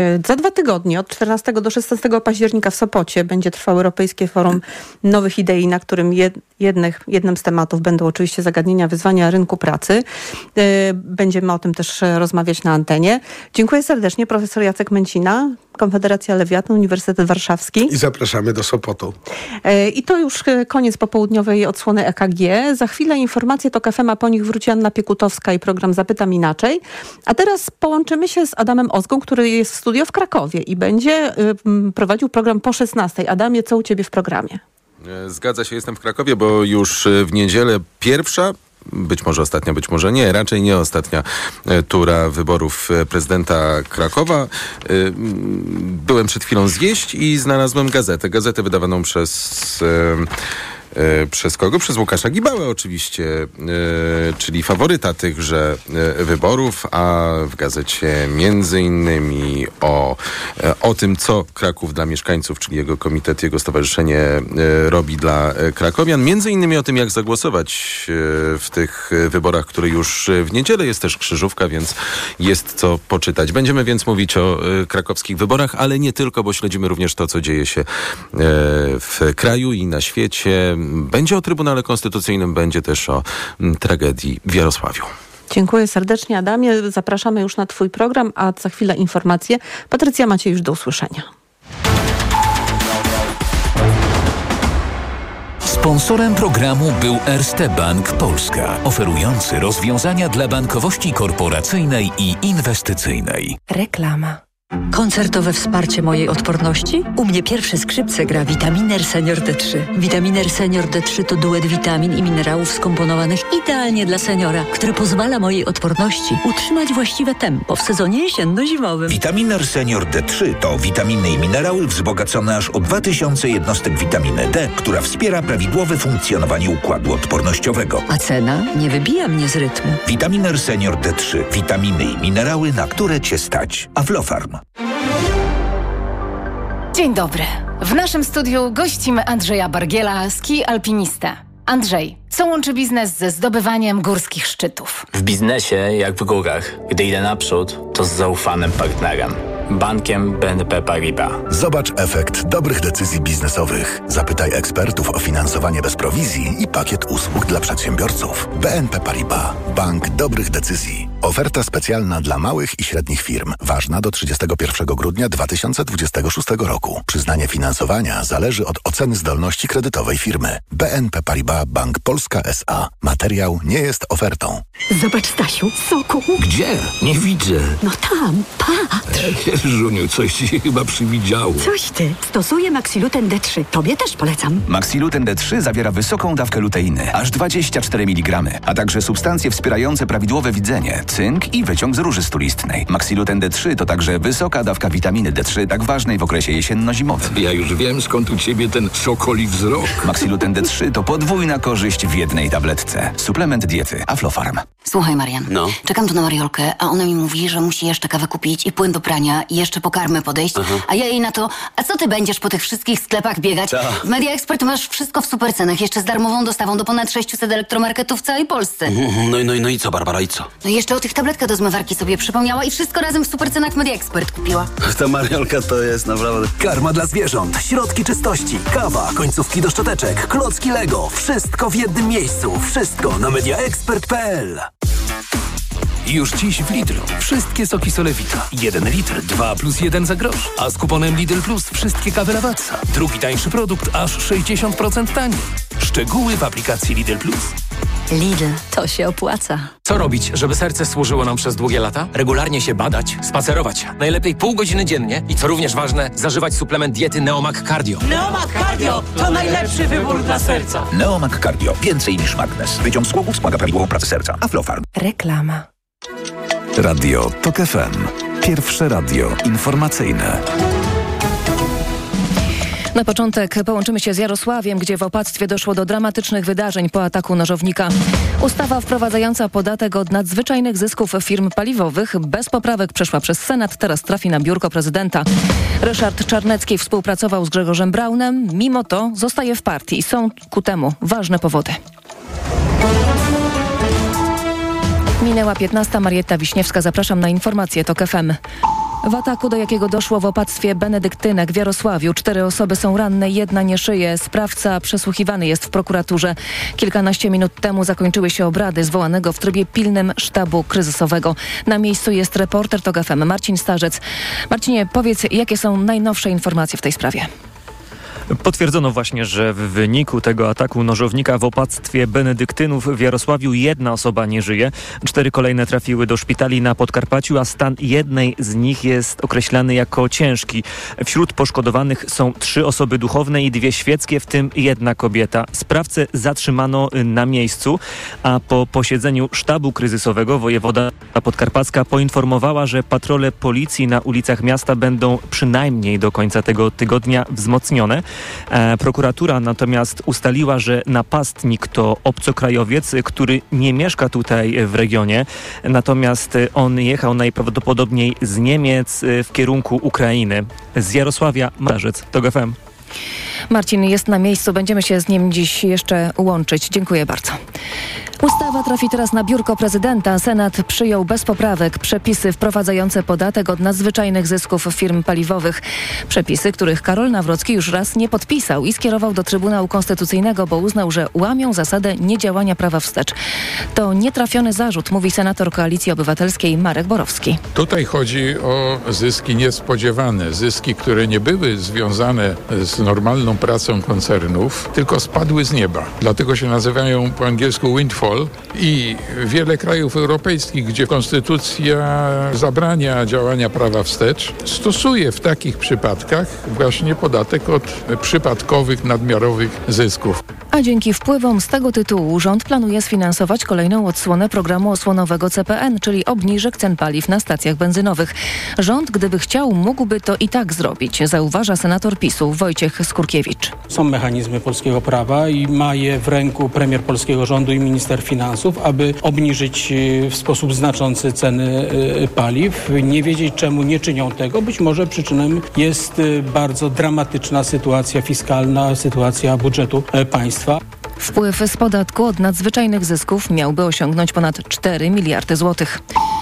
Za 2 tygodnie, od 14 do 16 października w Sopocie będzie trwało Europejskie Forum Nowych Idei, na którym jednym z tematów będą oczywiście zagadnienia wyzwania rynku pracy. Będziemy o tym też rozmawiać na antenie. Dziękuję serdecznie. Profesor Jacek Męcina, Konfederacja Lewiatan, Uniwersytet Warszawski. I zapraszamy do Sopotu. I to już koniec popołudniowej odsłony EKG. Za chwilę informacje TOK FM, a po nich wróci Anna Piekutowska i program Zapytam Inaczej. A teraz połączymy się z Adamem Ozgą, który jest w studio w Krakowie i będzie prowadził program po 16. Adamie, co u ciebie w programie? Zgadza się, jestem w Krakowie, bo już w niedzielę pierwsza, być może ostatnia, być może nie, raczej nie ostatnia tura wyborów prezydenta Krakowa. Byłem przed chwilą zjeść i znalazłem gazetę wydawaną przez kogo? Przez Łukasza Gibałę oczywiście, czyli faworyta tychże wyborów, a w gazecie między innymi o tym, co Kraków dla mieszkańców, czyli jego komitet, jego stowarzyszenie robi dla krakowian. Między innymi o tym, jak zagłosować w tych wyborach, które już w niedzielę. Jest też krzyżówka, więc jest co poczytać. Będziemy więc mówić o krakowskich wyborach, ale nie tylko, bo śledzimy również to, co dzieje się w kraju i na świecie. Będzie o Trybunale Konstytucyjnym, będzie też o tragedii w Jarosławiu. Dziękuję serdecznie, Adamie. Zapraszamy już na twój program, a za chwilę informacje. Patrycja Maciejusz, do usłyszenia. Sponsorem programu był Erste Bank Polska, oferujący rozwiązania dla bankowości korporacyjnej i inwestycyjnej. Reklama. Koncertowe wsparcie mojej odporności? U mnie pierwsze skrzypce gra Vitaminer Senior D3. Vitaminer Senior D3 to duet witamin i minerałów skomponowanych idealnie dla seniora, który pozwala mojej odporności utrzymać właściwe tempo w sezonie jesienno-zimowym. Vitaminer Senior D3 to witaminy i minerały wzbogacone aż o 2000 jednostek witaminy D, która wspiera prawidłowe funkcjonowanie układu odpornościowego. A cena nie wybija mnie z rytmu. Vitaminer Senior D3. Witaminy i minerały, na które Cię stać. Aflofarm. Dzień dobry. W naszym studiu gościmy Andrzeja Bargiela, ski alpinistę. Andrzej, co łączy biznes ze zdobywaniem górskich szczytów? W biznesie, jak w górach, gdy idę naprzód, to z zaufanym partnerem. Bankiem BNP Paribas. Zobacz efekt dobrych decyzji biznesowych. Zapytaj ekspertów o finansowanie bez prowizji i pakiet usług dla przedsiębiorców. BNP Paribas. Bank dobrych decyzji. Oferta specjalna dla małych i średnich firm. Ważna do 31 grudnia 2026 roku. Przyznanie finansowania zależy od oceny zdolności kredytowej firmy. BNP Paribas Bank Polska S.A. Materiał nie jest ofertą. Zobacz, Stasiu, soku. Gdzie? Nie widzę. No tam, patrz. Żuniu, coś ci się chyba przywidziało. Coś ty. Stosuję Maxiluten D3. Tobie też polecam. Maxiluten D3 zawiera wysoką dawkę luteiny, aż 24 mg, a także substancje wspierające prawidłowe widzenie, cynk i wyciąg z róży stulistnej. Maxiluten D3 to także wysoka dawka witaminy D3, tak ważnej w okresie jesienno-zimowym. Ja już wiem, skąd u ciebie ten sokoli wzrok. Maxiluten D3 to podwójna korzyść w jednej tabletce. Suplement diety Aflofarm. Słuchaj, Marian, czekam tu na Mariolkę, a ona mi mówi, że musi jeszcze kawę kupić i płyn do prania i jeszcze po karmę podejść, a ja jej na to, a co ty będziesz po tych wszystkich sklepach biegać? W Media Expert masz wszystko w supercenach, jeszcze z darmową dostawą do ponad 600 elektromarketów w całej Polsce. No i co, Barbara, i co? No i jeszcze o tych tabletkach do zmywarki sobie przypomniała i wszystko razem w supercenach w Media Expert kupiła. Ta Mariolka to jest naprawdę... Karma dla zwierząt, środki czystości, kawa, końcówki do szczoteczek, klocki Lego. Wszystko w jednym miejscu. Wszystko na mediaexpert.pl. Już dziś w Lidlu wszystkie soki Solewita. 1 litr, 2 + 1 za grosz. A z kuponem Lidl Plus wszystkie kawy Lavazza. Drugi tańszy produkt aż 60% taniej. Szczegóły w aplikacji Lidl Plus. Lidl, to się opłaca. Co robić, żeby serce służyło nam przez długie lata? Regularnie się badać, spacerować. Najlepiej pół godziny dziennie i co również ważne, zażywać suplement diety Neomag Cardio. Neomag Cardio to najlepszy wybór dla serca. Neomag Cardio. Więcej niż magnes. Wyciąg z głowy wspomaga prawidłową pracę serca. Aflofarm. Reklama. Radio TOK FM. Pierwsze radio informacyjne. Na początek połączymy się z Jarosławiem, gdzie w Opactwie doszło do dramatycznych wydarzeń po ataku nożownika. Ustawa wprowadzająca podatek od nadzwyczajnych zysków firm paliwowych bez poprawek przeszła przez Senat, teraz trafi na biurko prezydenta. Ryszard Czarnecki współpracował z Grzegorzem Braunem, mimo to zostaje w partii i są ku temu ważne powody. Minęła 15. Marietta Wiśniewska. Zapraszam na informacje TOK FM. W ataku, do jakiego doszło w opactwie Benedyktynek w Jarosławiu, 4 osoby są ranne, 1 nie żyje. Sprawca przesłuchiwany jest w prokuraturze. Kilkanaście minut temu zakończyły się obrady zwołanego w trybie pilnym sztabu kryzysowego. Na miejscu jest reporter TOG FM Marcin Starzec. Marcinie, powiedz, jakie są najnowsze informacje w tej sprawie? Potwierdzono właśnie, że w wyniku tego ataku nożownika w opactwie Benedyktynów w Jarosławiu 1 osoba nie żyje. 4 kolejne trafiły do szpitali na Podkarpaciu, a stan jednej z nich jest określany jako ciężki. Wśród poszkodowanych są 3 osoby duchowne i 2 świeckie, w tym 1 kobieta. Sprawcę zatrzymano na miejscu, a po posiedzeniu sztabu kryzysowego wojewoda podkarpacka poinformowała, że patrole policji na ulicach miasta będą przynajmniej do końca tego tygodnia wzmocnione. Prokuratura natomiast ustaliła, że napastnik to obcokrajowiec, który nie mieszka tutaj w regionie, natomiast on jechał najprawdopodobniej z Niemiec w kierunku Ukrainy. Z Jarosławia Marzec, TOG FM. Marcin jest na miejscu, będziemy się z nim dziś jeszcze łączyć. Dziękuję bardzo. Ustawa trafi teraz na biurko prezydenta. Senat przyjął bez poprawek przepisy wprowadzające podatek od nadzwyczajnych zysków firm paliwowych. Przepisy, których Karol Nawrocki już raz nie podpisał i skierował do Trybunału Konstytucyjnego, bo uznał, że łamią zasadę niedziałania prawa wstecz. To nietrafiony zarzut, mówi senator Koalicji Obywatelskiej Marek Borowski. Tutaj chodzi o zyski niespodziewane, zyski, które nie były związane z normalną pracą koncernów, tylko spadły z nieba. Dlatego się nazywają po angielsku windfall i wiele krajów europejskich, gdzie konstytucja zabrania działania prawa wstecz, stosuje w takich przypadkach właśnie podatek od przypadkowych, nadmiarowych zysków. A dzięki wpływom z tego tytułu rząd planuje sfinansować kolejną odsłonę programu osłonowego CPN, czyli obniżek cen paliw na stacjach benzynowych. Rząd, gdyby chciał, mógłby to i tak zrobić, zauważa senator PiS-u Wojciech Skurkiewicz. Są mechanizmy polskiego prawa i ma je w ręku premier polskiego rządu i minister finansów, aby obniżyć w sposób znaczący ceny paliw. Nie wiedzieć, czemu nie czynią tego. Być może przyczyną jest bardzo dramatyczna sytuacja fiskalna, sytuacja budżetu państwa. Wpływ z podatku od nadzwyczajnych zysków miałby osiągnąć ponad 4 miliardy złotych.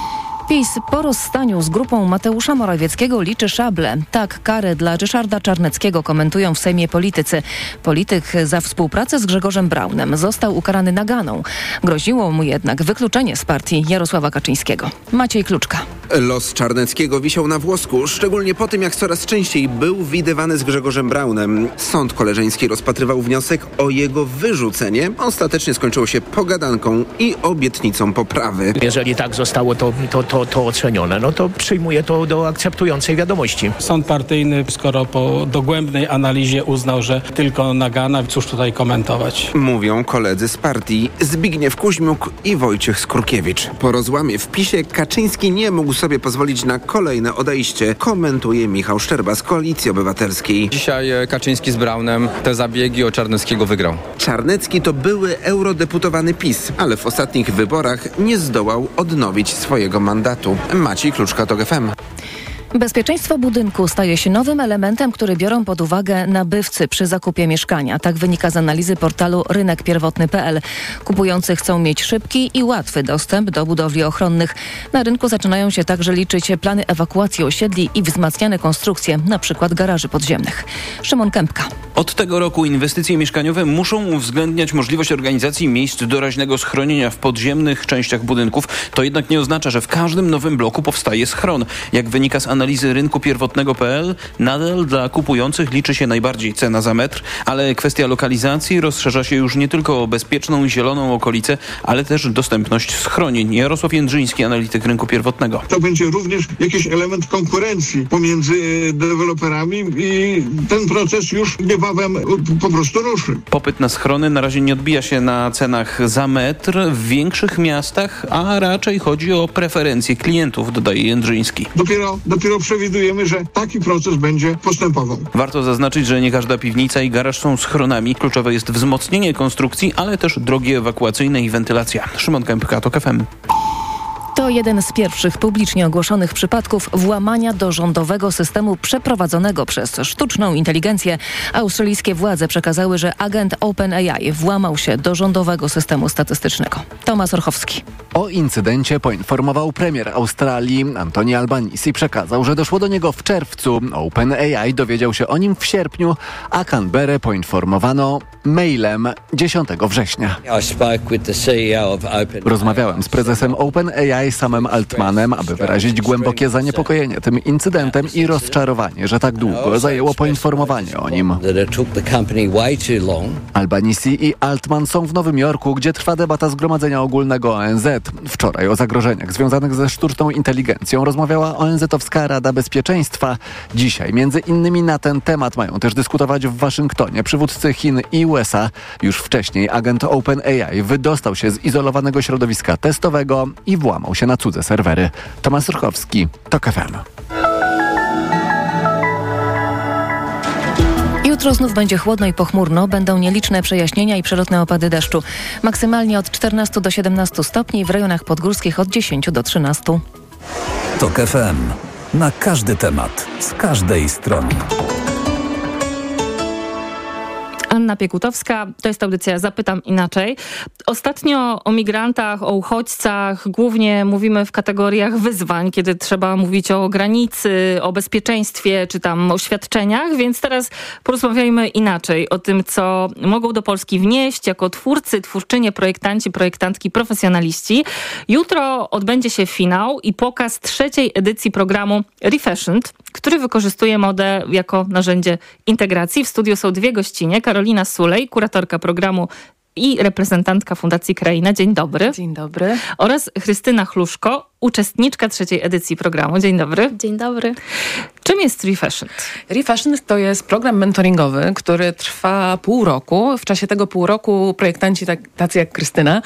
PiS po rozstaniu z grupą Mateusza Morawieckiego liczy szable. Tak karę dla Ryszarda Czarneckiego komentują w Sejmie politycy. Polityk za współpracę z Grzegorzem Braunem został ukarany naganą. Groziło mu jednak wykluczenie z partii Jarosława Kaczyńskiego. Maciej Kluczka. Los Czarneckiego wisiał na włosku, szczególnie po tym, jak coraz częściej był widywany z Grzegorzem Braunem. Sąd koleżeński rozpatrywał wniosek o jego wyrzucenie. Ostatecznie skończyło się pogadanką i obietnicą poprawy. Jeżeli tak zostało to ocenione, no to przyjmuję to do akceptującej wiadomości. Sąd partyjny, skoro po dogłębnej analizie uznał, że tylko nagana, cóż tutaj komentować. Mówią koledzy z partii Zbigniew Kuźmiuk i Wojciech Skurkiewicz. Po rozłamie w PiS-ie Kaczyński nie mógł sobie pozwolić na kolejne odejście, komentuje Michał Szczerba z Koalicji Obywatelskiej. Dzisiaj Kaczyński z Braunem te zabiegi o Czarneckiego wygrał. Czarnecki to były eurodeputowany PiS, ale w ostatnich wyborach nie zdołał odnowić swojego mandatu. Maciej Kluczka, TOG FM. Bezpieczeństwo budynku staje się nowym elementem, który biorą pod uwagę nabywcy przy zakupie mieszkania. Tak wynika z analizy portalu rynekpierwotny.pl. Kupujący chcą mieć szybki i łatwy dostęp do budowli ochronnych. Na rynku zaczynają się także liczyć plany ewakuacji osiedli i wzmacniane konstrukcje, np. garaży podziemnych. Szymon Kępka. Od tego roku inwestycje mieszkaniowe muszą uwzględniać możliwość organizacji miejsc doraźnego schronienia w podziemnych częściach budynków. To jednak nie oznacza, że w każdym nowym bloku powstaje schron. Jak wynika z analizy rynku pierwotnego.pl, nadal dla kupujących liczy się najbardziej cena za metr, ale kwestia lokalizacji rozszerza się już nie tylko o bezpieczną i zieloną okolicę, ale też dostępność schronień. Jarosław Jędrzyński, analityk rynku pierwotnego. To będzie również jakiś element konkurencji pomiędzy deweloperami i ten proces już niebawem po prostu ruszy. Popyt na schrony na razie nie odbija się na cenach za metr w większych miastach, a raczej chodzi o preferencje klientów, dodaje Jędrzyński. Dopiero przewidujemy, że taki proces będzie postępował. Warto zaznaczyć, że nie każda piwnica i garaż są schronami. Kluczowe jest wzmocnienie konstrukcji, ale też drogi ewakuacyjne i wentylacja. Szymon Kępka, TOG FM. To jeden z pierwszych publicznie ogłoszonych przypadków włamania do rządowego systemu przeprowadzonego przez sztuczną inteligencję. Australijskie władze przekazały, że agent OpenAI włamał się do rządowego systemu statystycznego. Tomasz Orchowski. O incydencie poinformował premier Australii Anthony Albanese i przekazał, że doszło do niego w czerwcu. OpenAI dowiedział się o nim w sierpniu, a Canberrę poinformowano mailem 10 września. Rozmawiałem z prezesem OpenAI Samem Altmanem, aby wyrazić głębokie zaniepokojenie tym incydentem i rozczarowanie, że tak długo zajęło poinformowanie o nim. Albanese i Altman są w Nowym Jorku, gdzie trwa debata Zgromadzenia Ogólnego ONZ. Wczoraj o zagrożeniach związanych ze sztuczną inteligencją rozmawiała ONZ-owska Rada Bezpieczeństwa. Dzisiaj między innymi na ten temat mają też dyskutować w Waszyngtonie przywódcy Chin i USA. Już wcześniej agent OpenAI wydostał się z izolowanego środowiska testowego i włamał się na cudze serwery. Tomasz Ruchowski, TOK FM. Jutro znów będzie chłodno i pochmurno. Będą nieliczne przejaśnienia i przelotne opady deszczu. Maksymalnie od 14 do 17 stopni, w rejonach podgórskich od 10 do 13. TOK FM. Na każdy temat, z każdej strony. Anna Piekutowska, to jest audycja Zapytam Inaczej. Ostatnio o migrantach, o uchodźcach głównie mówimy w kategoriach wyzwań, kiedy trzeba mówić o granicy, o bezpieczeństwie, czy tam o świadczeniach, więc teraz porozmawiajmy inaczej o tym, co mogą do Polski wnieść jako twórcy, twórczynie, projektanci, projektantki, profesjonaliści. Jutro odbędzie się finał i pokaz 3. edycji programu Refashioned, który wykorzystuje modę jako narzędzie integracji. W studiu są 2 gościnie. Karolina Sulej, kuratorka programu i reprezentantka Fundacji Kraina. Dzień dobry. Dzień dobry. Oraz Krystyna Chluszko, uczestniczka 3. edycji programu. Dzień dobry. Dzień dobry. Czym jest Refashioned? Refashioned to jest program mentoringowy, który trwa pół roku. W czasie tego pół roku projektanci tacy jak Krystyna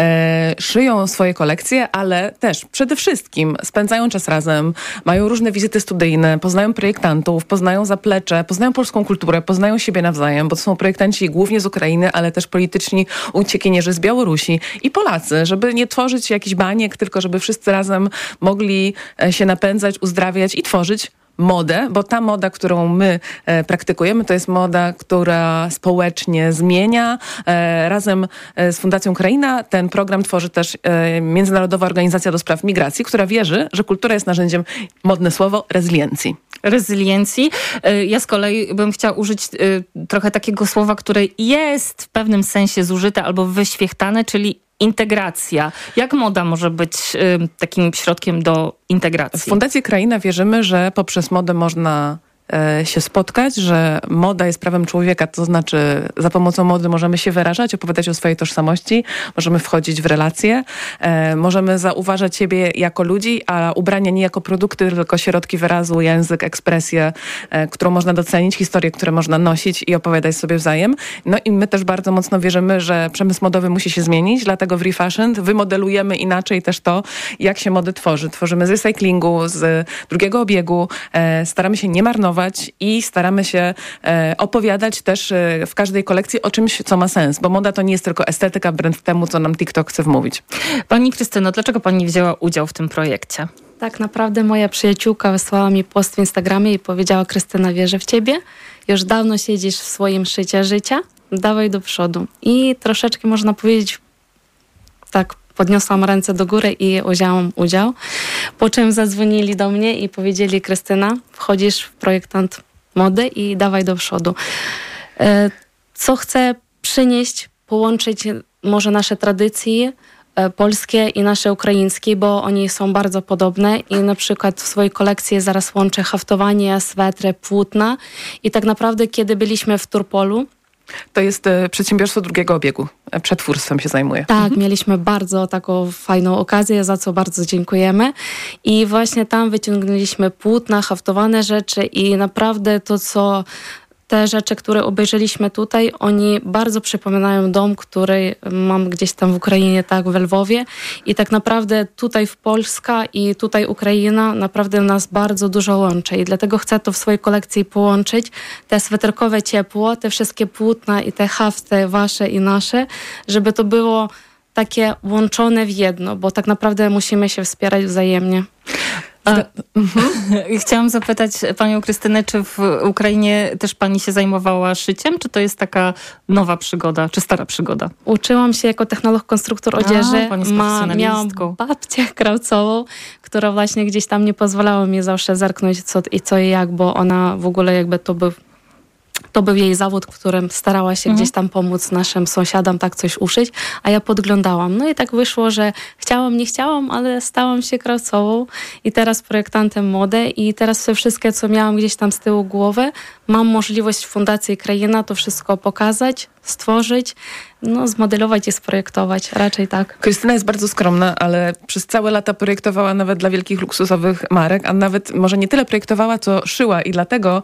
szyją swoje kolekcje, ale też przede wszystkim spędzają czas razem, mają różne wizyty studyjne, poznają projektantów, poznają zaplecze, poznają polską kulturę, poznają siebie nawzajem, bo to są projektanci głównie z Ukrainy, ale też polityczni uciekinierzy z Białorusi i Polacy, żeby nie tworzyć jakichś baniek, tylko żeby wszyscy razem mogli się napędzać, uzdrawiać i tworzyć modę, bo ta moda, którą my praktykujemy, to jest moda, która społecznie zmienia. Razem z Fundacją Kraina ten program tworzy też Międzynarodowa Organizacja do Spraw Migracji, która wierzy, że kultura jest narzędziem, modne słowo, rezyliencji. Rezyliencji. Ja z kolei bym chciała użyć trochę takiego słowa, które jest w pewnym sensie zużyte albo wyświechtane, czyli integracja. Jak moda może być takim środkiem do integracji? W Fundacji Kraina wierzymy, że poprzez modę można się spotkać, że moda jest prawem człowieka, to znaczy za pomocą mody możemy się wyrażać, opowiadać o swojej tożsamości, możemy wchodzić w relacje, możemy zauważać siebie jako ludzi, a ubrania nie jako produkty, tylko środki wyrazu, język, ekspresję, którą można docenić, historie, które można nosić i opowiadać sobie wzajem. No i my też bardzo mocno wierzymy, że przemysł modowy musi się zmienić, dlatego w Refashioned wymodelujemy inaczej też to, jak się mody tworzy. Tworzymy z recyklingu, z drugiego obiegu, staramy się nie marnować i staramy się opowiadać też w każdej kolekcji o czymś, co ma sens, bo moda to nie jest tylko estetyka wbrew temu, co nam TikTok chce wmówić. Pani Krystyno, dlaczego pani wzięła udział w tym projekcie? Tak naprawdę moja przyjaciółka wysłała mi post w Instagramie i powiedziała: Krystyna, wierzę w ciebie, już dawno siedzisz w swoim szycie życia, dawaj do przodu. I troszeczkę można powiedzieć tak, podniosłam ręce do góry i wzięłam udział. Po czym zadzwonili do mnie i powiedzieli: Krystyna, wchodzisz w projektant mody i dawaj do przodu. Co chcę przynieść, połączyć może nasze tradycje polskie i nasze ukraińskie, bo oni są bardzo podobne i na przykład w swojej kolekcji zaraz łączę haftowanie, swetry, płótna i tak naprawdę kiedy byliśmy w Turpolu, to jest przedsiębiorstwo drugiego obiegu. Przetwórstwem się zajmuje. Tak, mieliśmy bardzo taką fajną okazję, za co bardzo dziękujemy. I właśnie tam wyciągnęliśmy płótna, haftowane rzeczy i naprawdę to, co te rzeczy, które obejrzeliśmy tutaj, oni bardzo przypominają dom, który mam gdzieś tam w Ukrainie, tak, w Lwowie. I tak naprawdę tutaj w Polska i tutaj Ukraina naprawdę nas bardzo dużo łączy. I dlatego chcę to w swojej kolekcji połączyć. Te sweterkowe ciepło, te wszystkie płótna i te hafty wasze i nasze, żeby to było takie łączone w jedno, bo tak naprawdę musimy się wspierać wzajemnie. Chciałam zapytać panią Krystynę, czy w Ukrainie też pani się zajmowała szyciem, czy to jest taka nowa przygoda, czy stara przygoda? Uczyłam się jako technolog konstruktor odzieży. Miałam babcię krawcową, która właśnie gdzieś tam nie pozwalała mi zawsze zerknąć co i jak, bo ona w ogóle jakby to był jej zawód, w którym starała się gdzieś tam pomóc naszym sąsiadom tak coś uszyć, a ja podglądałam. No i tak wyszło, że nie chciałam, ale stałam się krawcową i teraz projektantem mody i teraz wszystkie, co miałam gdzieś tam z tyłu głowy, mam możliwość w Fundacji Kraina to wszystko pokazać, stworzyć, zmodelować i sprojektować. Raczej tak. Krystyna jest bardzo skromna, ale przez całe lata projektowała nawet dla wielkich luksusowych marek, a nawet może nie tyle projektowała, co szyła i dlatego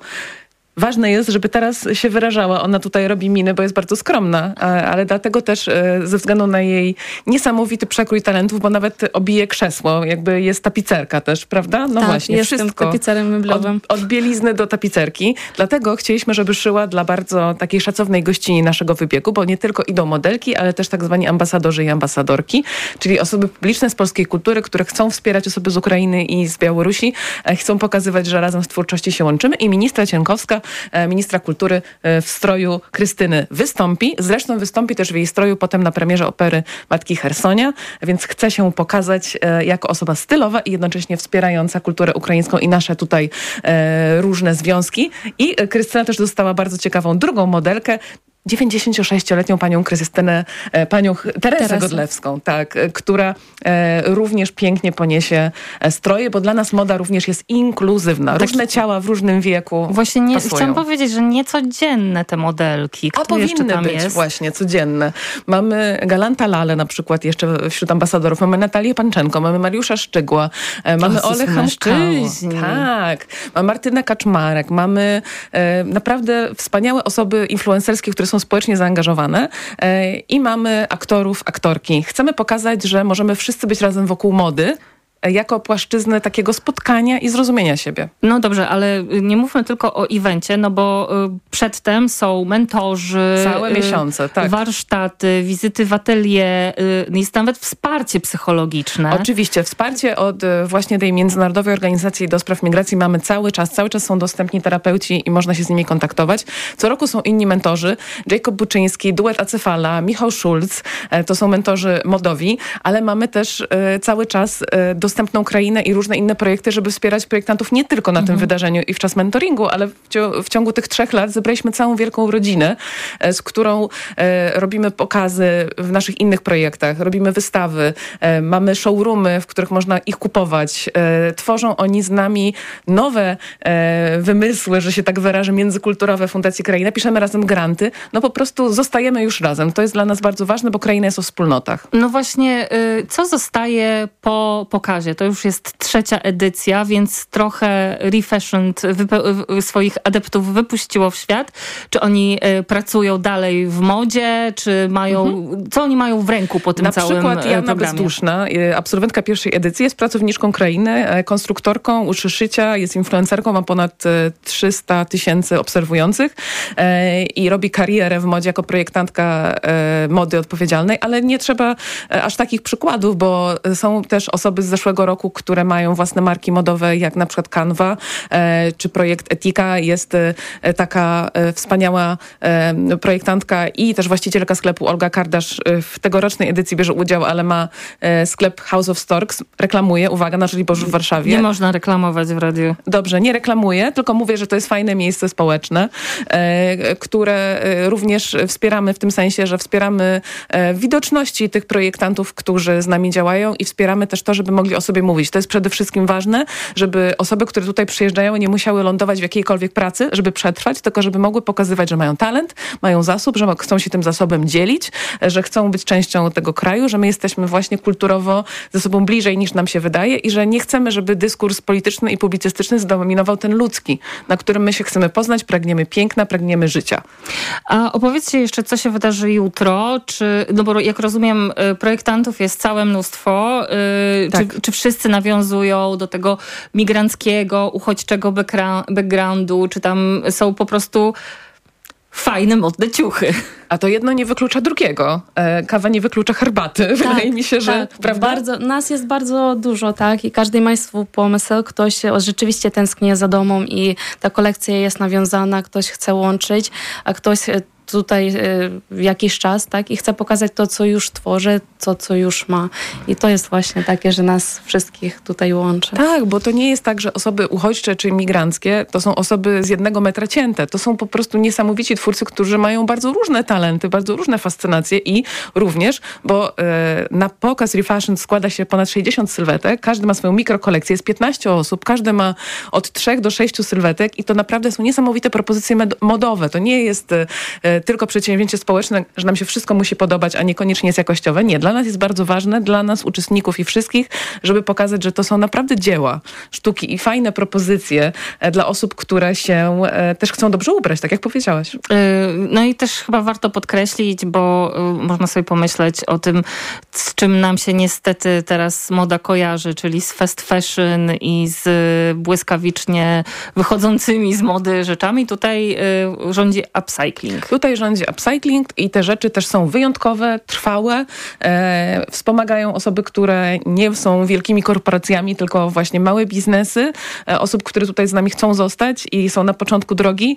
ważne jest, żeby teraz się wyrażała. Ona tutaj robi miny, bo jest bardzo skromna, ale dlatego też ze względu na jej niesamowity przekrój talentów, bo nawet obije krzesło, jakby jest tapicerka też, prawda? No tak, właśnie, jestem wszystko. tapicerem meblowym. Od bielizny do tapicerki. Dlatego chcieliśmy, żeby szyła dla bardzo takiej szacownej gościni naszego wybiegu, bo nie tylko idą modelki, ale też tak zwani ambasadorzy i ambasadorki, czyli osoby publiczne z polskiej kultury, które chcą wspierać osoby z Ukrainy i z Białorusi, chcą pokazywać, że razem w twórczości się łączymy i ministra Cienkowska, ministra kultury w stroju Krystyny wystąpi. Zresztą wystąpi też w jej stroju potem na premierze opery Matki Chersonia, więc chce się pokazać jako osoba stylowa i jednocześnie wspierająca kulturę ukraińską i nasze tutaj różne związki. I Krystyna też dostała bardzo ciekawą drugą modelkę, 96-letnią panią Krystynę, panią Teresę Godlewską, tak, która również pięknie poniesie stroje, bo dla nas moda również jest inkluzywna. Różne ciała w różnym wieku Właśnie chciałam powiedzieć, że niecodzienne te modelki. A powinny być jest? Właśnie codzienne. Mamy Galanta Lalę na przykład jeszcze wśród ambasadorów. Mamy Natalię Panczenko, mamy Mariusza Szczygła, mamy Olę Hamszczyźń. Tak. Mamy Martynę Kaczmarek, mamy naprawdę wspaniałe osoby influencerskie, które są społecznie zaangażowane i mamy aktorów, aktorki. Chcemy pokazać, że możemy wszyscy być razem wokół mody, jako płaszczyznę takiego spotkania i zrozumienia siebie. No dobrze, ale nie mówmy tylko o evencie, bo przedtem są mentorzy, całe miesiące, tak. Warsztaty, wizyty w atelier, jest nawet wsparcie psychologiczne. Oczywiście, wsparcie od właśnie tej Międzynarodowej Organizacji do Spraw Migracji mamy cały czas są dostępni terapeuci i można się z nimi kontaktować. Co roku są inni mentorzy, Jacob Buczyński, duet Acefala, Michał Schulz, to są mentorzy modowi, ale mamy też cały czas dostępną krainę i różne inne projekty, żeby wspierać projektantów nie tylko na tym wydarzeniu i w czas mentoringu, ale w ciągu tych 3 lat zebraliśmy całą wielką rodzinę, z którą robimy pokazy w naszych innych projektach, robimy wystawy, mamy showroomy, w których można ich kupować. Tworzą oni z nami nowe wymysły, że się tak wyrażę, międzykulturowe Fundacji Kraina. Piszemy razem granty. Po prostu zostajemy już razem. To jest dla nas bardzo ważne, bo Kraina jest o wspólnotach. No właśnie, co zostaje po pokazie? To już jest 3. edycja, więc trochę Refashioned swoich adeptów wypuściło w świat. Czy oni pracują dalej w modzie, czy mają... Co oni mają w ręku po tym całym programie? Na przykład Jana Bezduszna, absolwentka 1. edycji, jest pracowniczką Krainy, konstruktorką, uczy szycia, jest influencerką, ma ponad 300 000 obserwujących i robi karierę w modzie jako projektantka mody odpowiedzialnej, ale nie trzeba aż takich przykładów, bo są też osoby z zeszłego roku, które mają własne marki modowe, jak na przykład Canva, czy projekt Etika. Jest taka wspaniała projektantka i też właścicielka sklepu Olga Kardasz w tegorocznej edycji bierze udział, ale ma sklep House of Storks. Reklamuje, uwaga, na Żoliborzu w Warszawie. Nie można reklamować w radiu. Dobrze, nie reklamuję, tylko mówię, że to jest fajne miejsce społeczne, które również wspieramy w tym sensie, że wspieramy widoczności tych projektantów, którzy z nami działają i wspieramy też to, żeby mogli o sobie mówić. To jest przede wszystkim ważne, żeby osoby, które tutaj przyjeżdżają, nie musiały lądować w jakiejkolwiek pracy, żeby przetrwać, tylko żeby mogły pokazywać, że mają talent, mają zasób, że chcą się tym zasobem dzielić, że chcą być częścią tego kraju, że my jesteśmy właśnie kulturowo ze sobą bliżej niż nam się wydaje i że nie chcemy, żeby dyskurs polityczny i publicystyczny zdominował ten ludzki, na którym my się chcemy poznać, pragniemy piękna, pragniemy życia. A opowiedzcie jeszcze, co się wydarzy jutro, bo jak rozumiem, projektantów jest całe mnóstwo. Tak. Czy wszyscy nawiązują do tego migranckiego, uchodźczego backgroundu, czy tam są po prostu fajne, modne ciuchy. A to jedno nie wyklucza drugiego. Kawa nie wyklucza herbaty. Tak, wydaje mi się, że... Prawda? Nas jest bardzo dużo, tak? I każdy ma swój pomysł. Ktoś rzeczywiście tęskni za domem i ta kolekcja jest nawiązana, ktoś chce łączyć, a ktoś tutaj jakiś czas, tak? I chce pokazać to, co już tworzy, co już ma. I to jest właśnie takie, że nas wszystkich tutaj łączy. Tak, bo to nie jest tak, że osoby uchodźcze czy migranckie to są osoby z 1 metra cięte. To są po prostu niesamowici twórcy, którzy mają bardzo różne talenty, bardzo różne fascynacje i również, bo na pokaz Refashion składa się ponad 60 sylwetek, każdy ma swoją mikrokolekcję, jest 15 osób, każdy ma od 3 do 6 sylwetek i to naprawdę są niesamowite propozycje modowe. To nie jest tylko przedsięwzięcie społeczne, że nam się wszystko musi podobać, a niekoniecznie jest jakościowe. Nie, dla nas jest bardzo ważne, dla nas, uczestników i wszystkich, żeby pokazać, że to są naprawdę dzieła sztuki i fajne propozycje dla osób, które się też chcą dobrze ubrać, tak jak powiedziałaś. No i też chyba warto podkreślić, bo można sobie pomyśleć o tym, z czym nam się niestety teraz moda kojarzy, czyli z fast fashion i z błyskawicznie wychodzącymi z mody rzeczami. Tutaj rządzi upcycling. Tutaj rządzi upcycling i te rzeczy też są wyjątkowe, trwałe, wspomagają osoby, które nie są wielkimi korporacjami, tylko właśnie małe biznesy, osób, które tutaj z nami chcą zostać i są na początku drogi,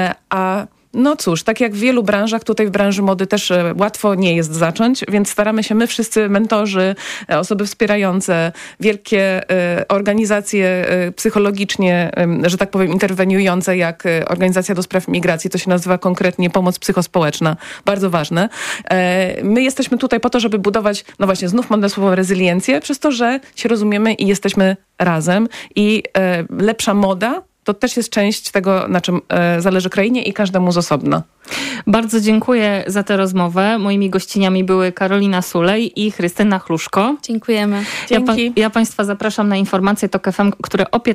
a no cóż, tak jak w wielu branżach, tutaj w branży mody też łatwo nie jest zacząć, więc staramy się my wszyscy, mentorzy, osoby wspierające, wielkie organizacje psychologicznie, że tak powiem, interweniujące, jak Organizacja do Spraw Migracji, to się nazywa konkretnie pomoc psychospołeczna, bardzo ważne. My jesteśmy tutaj po to, żeby budować, no właśnie, znów modne słowo rezyliencję, przez to, że się rozumiemy i jesteśmy razem i lepsza moda to też jest część tego, na czym zależy krainie i każdemu z osobna. Bardzo dziękuję za tę rozmowę. Moimi gościniami były Karolina Sulej i Krystyna Chluszko. Dziękujemy. Dzięki. Ja Państwa zapraszam na informacje TOK FM, które o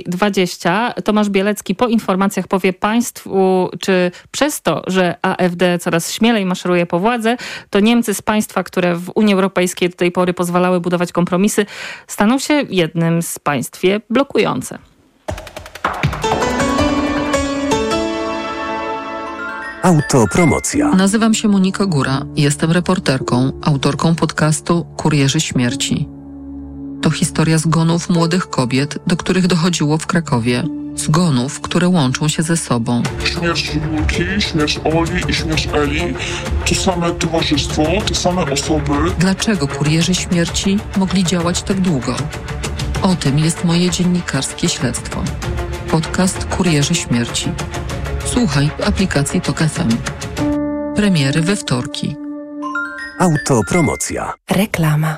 15:20. Tomasz Bielecki po informacjach powie Państwu, czy przez to, że AfD coraz śmielej maszeruje po władzę, to Niemcy z państwa, które w Unii Europejskiej do tej pory pozwalały budować kompromisy, staną się jednym z państw je blokujące. Autopromocja. Nazywam się Monika Góra. Jestem reporterką, autorką podcastu Kurierzy Śmierci. To historia zgonów młodych kobiet, do których dochodziło w Krakowie. Zgonów, które łączą się ze sobą. Śmierć Julki, śmierć Oli i śmierć Eli. To same towarzystwo, te same osoby. Dlaczego Kurierzy Śmierci mogli działać tak długo? O tym jest moje dziennikarskie śledztwo. Podcast Kurierzy Śmierci. Słuchaj w aplikacji TOK FM. Premiery we wtorki. Autopromocja. Reklama.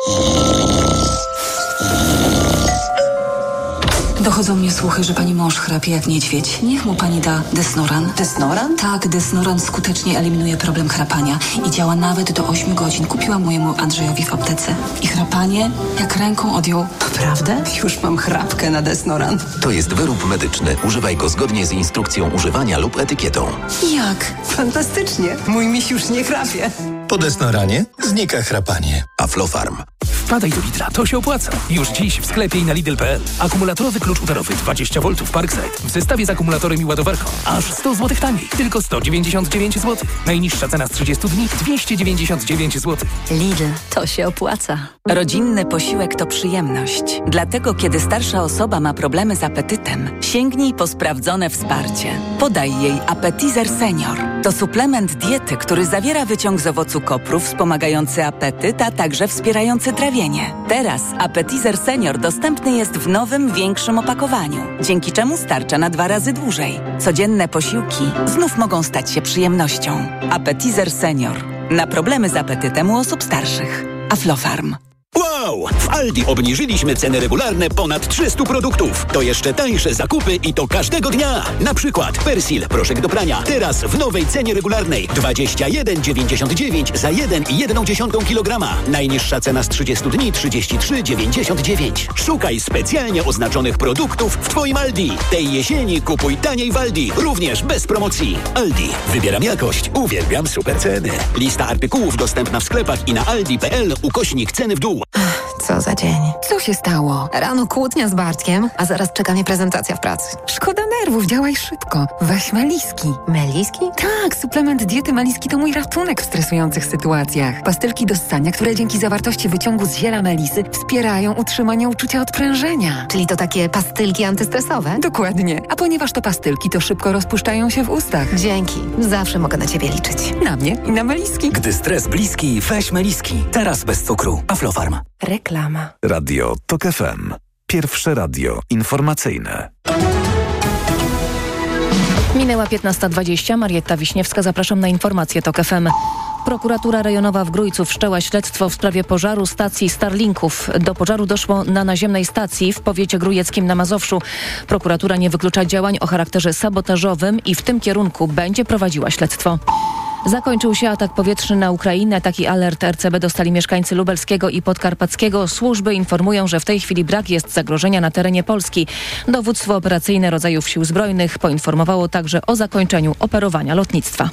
Dochodzą mnie słuchy, że pani mąż chrapie jak niedźwiedź. Niech mu pani da Desnoran. Desnoran? Tak, Desnoran skutecznie eliminuje problem chrapania i działa nawet do 8 godzin. Kupiłam mojemu Andrzejowi w aptece. I chrapanie jak ręką odjął. Naprawdę? Już mam chrapkę na Desnoran. To jest wyrób medyczny. Używaj go zgodnie z instrukcją używania lub etykietą. Jak? Fantastycznie. Mój miś już nie chrapie. Po Desnoranie znika chrapanie. Aflofarm. Wpadaj do Lidla, to się opłaca. Już dziś w sklepie i na Lidl.pl. Akumulatorowy klucz udarowy 20 V Parkside w zestawie z akumulatorem i ładowarką. Aż 100 zł taniej. Tylko 199 zł. Najniższa cena z 30 dni 299 zł. Lidl, to się opłaca. Rodzinny posiłek to przyjemność. Dlatego, kiedy starsza osoba ma problemy z apetytem, sięgnij po sprawdzone wsparcie. Podaj jej Appetizer Senior. To suplement diety, który zawiera wyciąg z owocu kopru wspomagający apetyt, a także wspierający trawienie. Teraz Appetizer Senior dostępny jest w nowym, większym opakowaniu, dzięki czemu starcza na 2 razy dłużej. Codzienne posiłki znów mogą stać się przyjemnością. Appetizer Senior. Na problemy z apetytem u osób starszych. Aflofarm. Wow! W Aldi obniżyliśmy ceny regularne ponad 300 produktów. To jeszcze tańsze zakupy i to każdego dnia. Na przykład Persil, proszek do prania. Teraz w nowej cenie regularnej 21,99 za 1,1 kg. Najniższa cena z 30 dni 33,99. Szukaj specjalnie oznaczonych produktów w Twoim Aldi. Tej jesieni kupuj taniej w Aldi. Również bez promocji. Aldi. Wybieram jakość. Uwielbiam super ceny. Lista artykułów dostępna w sklepach i na aldi.pl/ceny w dół. Co? Co za dzień? Co się stało? Rano kłótnia z Bartkiem, a zaraz czeka mnie prezentacja w pracy. Szkoda nerwów, działaj szybko. Weź Meliski. Meliski? Tak, suplement diety Meliski to mój ratunek w stresujących sytuacjach. Pastylki do ssania, które dzięki zawartości wyciągu z ziela melisy wspierają utrzymanie uczucia odprężenia. Czyli to takie pastylki antystresowe? Dokładnie. A ponieważ to pastylki, to szybko rozpuszczają się w ustach. Dzięki. Zawsze mogę na Ciebie liczyć. Na mnie i na Meliski. Gdy stres bliski, weź Meliski. Teraz bez cukru. Aflofarm. Reklama. Radio TOK FM. Pierwsze radio informacyjne. Minęła 15:20. Marietta Wiśniewska, zapraszam na informacje TOK FM. Prokuratura rejonowa w Grójcu wszczęła śledztwo w sprawie pożaru stacji Starlinków. Do pożaru doszło na naziemnej stacji w powiecie grójeckim na Mazowszu. Prokuratura nie wyklucza działań o charakterze sabotażowym i w tym kierunku będzie prowadziła śledztwo. Zakończył się atak powietrzny na Ukrainę. Taki alert RCB dostali mieszkańcy Lubelskiego i Podkarpackiego. Służby informują, że w tej chwili brak jest zagrożenia na terenie Polski. Dowództwo operacyjne rodzajów sił zbrojnych poinformowało także o zakończeniu operowania lotnictwa.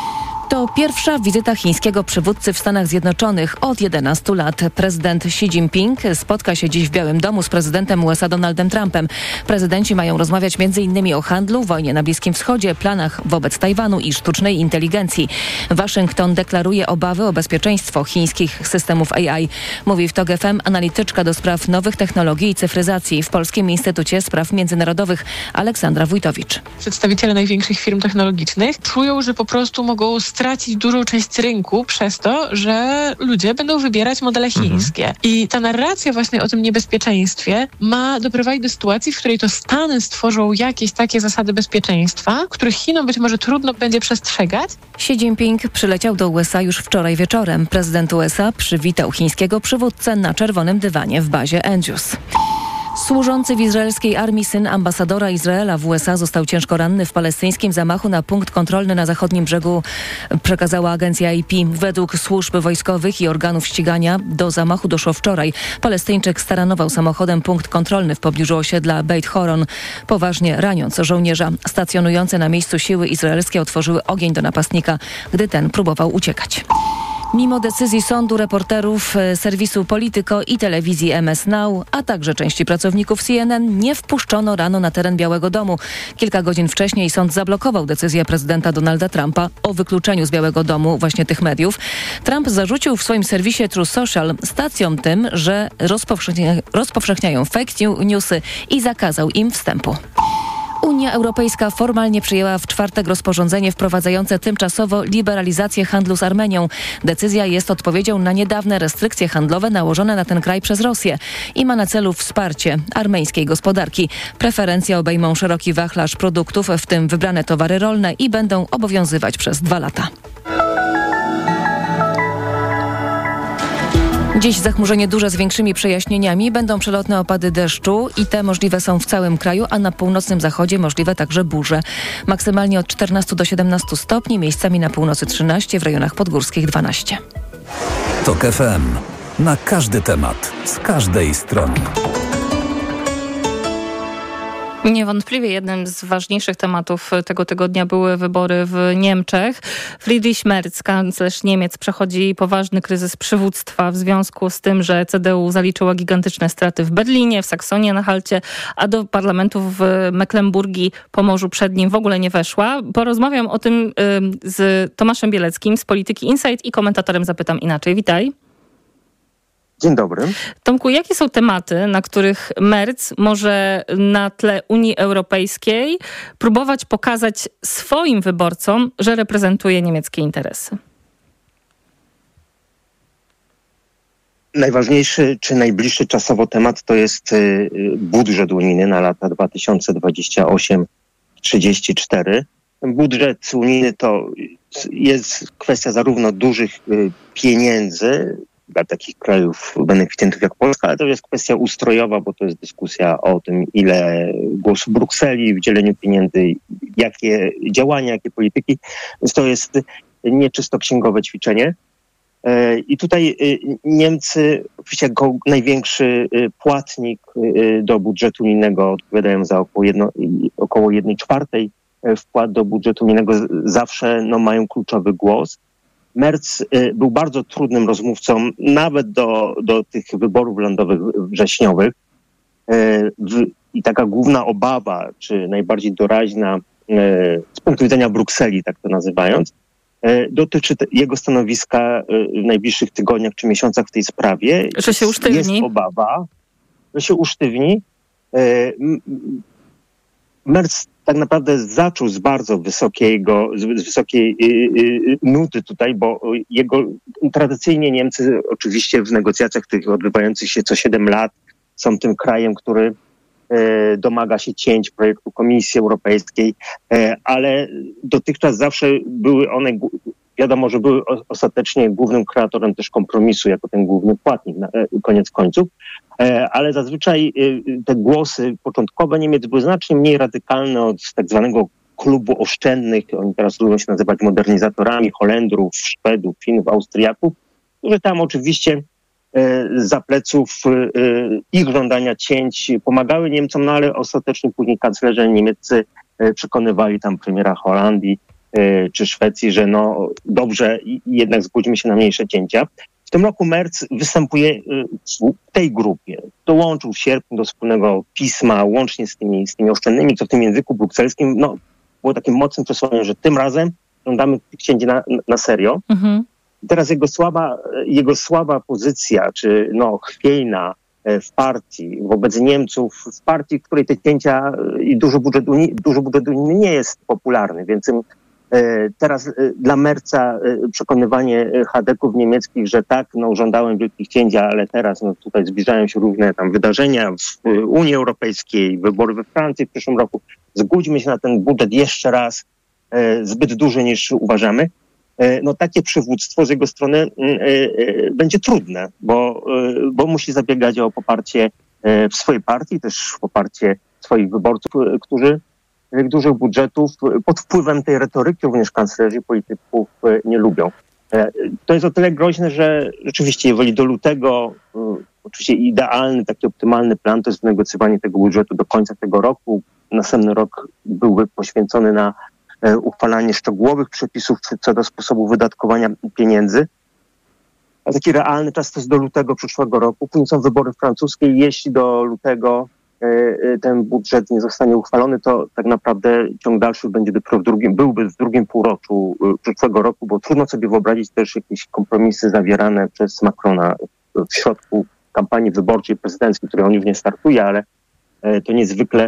To pierwsza wizyta chińskiego przywódcy w Stanach Zjednoczonych od 11 lat. Prezydent Xi Jinping spotka się dziś w Białym Domu z prezydentem USA Donaldem Trumpem. Prezydenci mają rozmawiać m.in. o handlu, wojnie na Bliskim Wschodzie, planach wobec Tajwanu i sztucznej inteligencji. Waszyngton deklaruje obawy o bezpieczeństwo chińskich systemów AI. Mówi w TOK FM analityczka do spraw nowych technologii i cyfryzacji w Polskim Instytucie Spraw Międzynarodowych Aleksandra Wójtowicz. Przedstawiciele największych firm technologicznych czują, że po prostu mogą stracić dużą część rynku przez to, że ludzie będą wybierać modele chińskie. I ta narracja właśnie o tym niebezpieczeństwie ma doprowadzić do sytuacji, w której to Stany stworzą jakieś takie zasady bezpieczeństwa, których Chinom być może trudno będzie przestrzegać. Xi Jinping przyleciał do USA już wczoraj wieczorem. Prezydent USA przywitał chińskiego przywódcę na czerwonym dywanie w bazie Andrews. Służący w izraelskiej armii syn ambasadora Izraela w USA został ciężko ranny w palestyńskim zamachu na punkt kontrolny na zachodnim brzegu, przekazała agencja AP. Według służb wojskowych i organów ścigania do zamachu doszło wczoraj. Palestyńczyk staranował samochodem punkt kontrolny w pobliżu osiedla Beit Horon, poważnie raniąc żołnierza. Stacjonujące na miejscu siły izraelskie otworzyły ogień do napastnika, gdy ten próbował uciekać. Mimo decyzji sądu, reporterów serwisu Politico i telewizji MS Now, a także części pracowników CNN nie wpuszczono rano na teren Białego Domu. Kilka godzin wcześniej sąd zablokował decyzję prezydenta Donalda Trumpa o wykluczeniu z Białego Domu właśnie tych mediów. Trump zarzucił w swoim serwisie True Social stacjom tym, że rozpowszechniają fake newsy i zakazał im wstępu. Unia Europejska formalnie przyjęła w czwartek rozporządzenie wprowadzające tymczasowo liberalizację handlu z Armenią. Decyzja jest odpowiedzią na niedawne restrykcje handlowe nałożone na ten kraj przez Rosję i ma na celu wsparcie armeńskiej gospodarki. Preferencje obejmą szeroki wachlarz produktów, w tym wybrane towary rolne i będą obowiązywać przez 2 lata. Dziś zachmurzenie duże z większymi przejaśnieniami. Będą przelotne opady deszczu i te możliwe są w całym kraju, a na północnym zachodzie możliwe także burze. Maksymalnie od 14 do 17 stopni, miejscami na północy 13, w rejonach podgórskich 12. TOK FM. Na każdy temat, z każdej strony. Niewątpliwie jednym z ważniejszych tematów tego tygodnia były wybory w Niemczech. Friedrich Merz, kanclerz Niemiec, przechodzi poważny kryzys przywództwa w związku z tym, że CDU zaliczyła gigantyczne straty w Berlinie, w Saksonii-Anhalcie, a do parlamentu w Mecklenburgii, Pomorzu Przednim w ogóle nie weszła. Porozmawiam o tym z Tomaszem Bieleckim z Polityki Insight i komentatorem Zapytam Inaczej. Witaj. Dzień dobry. Tomku, jakie są tematy, na których Merz może na tle Unii Europejskiej próbować pokazać swoim wyborcom, że reprezentuje niemieckie interesy? Najważniejszy czy najbliższy czasowo temat to jest budżet unijny na lata 2028-34. Budżet unijny to jest kwestia zarówno dużych pieniędzy dla takich krajów beneficjentów jak Polska, ale to jest kwestia ustrojowa, bo to jest dyskusja o tym, ile głosu Brukseli w dzieleniu pieniędzy, jakie działania, jakie polityki. Więc to jest nieczysto księgowe ćwiczenie. I tutaj Niemcy, oczywiście jako największy płatnik do budżetu unijnego, odpowiadają za około 1/4 wpłat do budżetu unijnego, zawsze mają kluczowy głos. Merz był bardzo trudnym rozmówcą, nawet do tych wyborów lądowych wrześniowych. I taka główna obawa, czy najbardziej doraźna z punktu widzenia Brukseli, tak to nazywając, dotyczy jego stanowiska w najbliższych tygodniach czy miesiącach w tej sprawie. Że się usztywni. Jest obawa, że się usztywni. Merz tak naprawdę zaczął z bardzo wysokiej nuty tutaj, bo tradycyjnie Niemcy oczywiście w negocjacjach tych odbywających się co 7 lat są tym krajem, który domaga się cięć projektu Komisji Europejskiej, ale dotychczas zawsze były one, wiadomo, że były ostatecznie głównym kreatorem też kompromisu, jako ten główny płatnik, koniec końców, ale zazwyczaj te głosy początkowe Niemiec były znacznie mniej radykalne od tak zwanego klubu oszczędnych, oni teraz lubią się nazywać modernizatorami, Holendrów, Szwedów, Finów, Austriaków, którzy tam oczywiście za pleców ich żądania cięć pomagały Niemcom, no ale ostatecznie później kanclerze niemieccy przekonywali tam premiera Holandii czy Szwecji, że no dobrze, jednak zgodzimy się na mniejsze cięcia. W tym roku Merz występuje w tej grupie. Dołączył w sierpniu do wspólnego pisma, łącznie z tymi oszczędnymi, co w tym języku brukselskim, no było takim mocnym przesłaniem, że tym razem żądamy tych cięć na serio. Mhm. Teraz jego słaba pozycja, czy chwiejna w partii, wobec Niemców, w partii, w której te cięcia i duży budżet unijny nie jest popularny, więc teraz dla Merza przekonywanie chadeków niemieckich, że tak, żądałem wielkich cięć, ale teraz tutaj zbliżają się różne tam wydarzenia w Unii Europejskiej, wybory we Francji w przyszłym roku. Zgódźmy się na ten budżet jeszcze raz, zbyt duży niż uważamy. Takie przywództwo z jego strony będzie trudne, bo musi zabiegać o poparcie w swojej partii, też poparcie swoich wyborców, którzy dużych budżetów pod wpływem tej retoryki również kanclerzy polityków nie lubią. To jest o tyle groźne, że rzeczywiście jeżeli do lutego, oczywiście idealny, taki optymalny plan to jest wynegocjowanie tego budżetu do końca tego roku. Następny rok byłby poświęcony na uchwalanie szczegółowych przepisów co do sposobu wydatkowania pieniędzy. A taki realny czas to jest do lutego przyszłego roku. Później są wybory francuskie i jeśli do lutego ten budżet nie zostanie uchwalony, to tak naprawdę ciąg dalszy będzie dopiero byłby w drugim półroczu przyszłego roku, bo trudno sobie wyobrazić też jakieś kompromisy zawierane przez Macrona w środku kampanii wyborczej prezydenckiej, której on już nie startuje, ale to niezwykle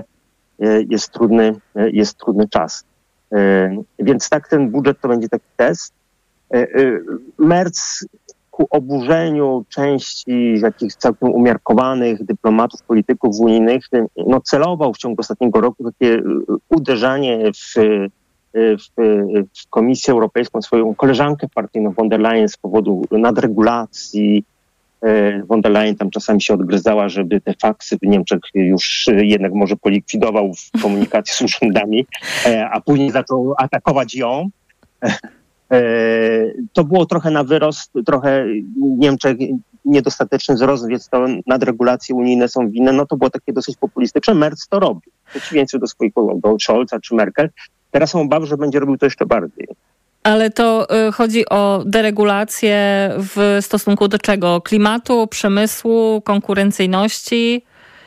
jest trudny czas. Więc tak, ten budżet to będzie taki test. Merz ku oburzeniu części takich całkiem umiarkowanych dyplomatów, polityków unijnych, celował w ciągu ostatniego roku takie uderzanie w Komisję Europejską, swoją koleżankę partyjną von der Leyen z powodu nadregulacji. Von der Leyen tam czasami się odgryzała, żeby te faksy w Niemczech już jednak może polikwidował w komunikacji z urzędami, a później zaczął atakować ją. To było trochę na wyrost, trochę w Niemczech niedostateczny wzrost, więc to nadregulacje unijne są winne. To było takie dosyć populistyczne. Merz to robi. W przeciwieństwie do swoich do Scholza czy Merkel. Teraz są obawy, że będzie robił to jeszcze bardziej. Ale to chodzi o deregulację w stosunku do czego? Klimatu, przemysłu, konkurencyjności?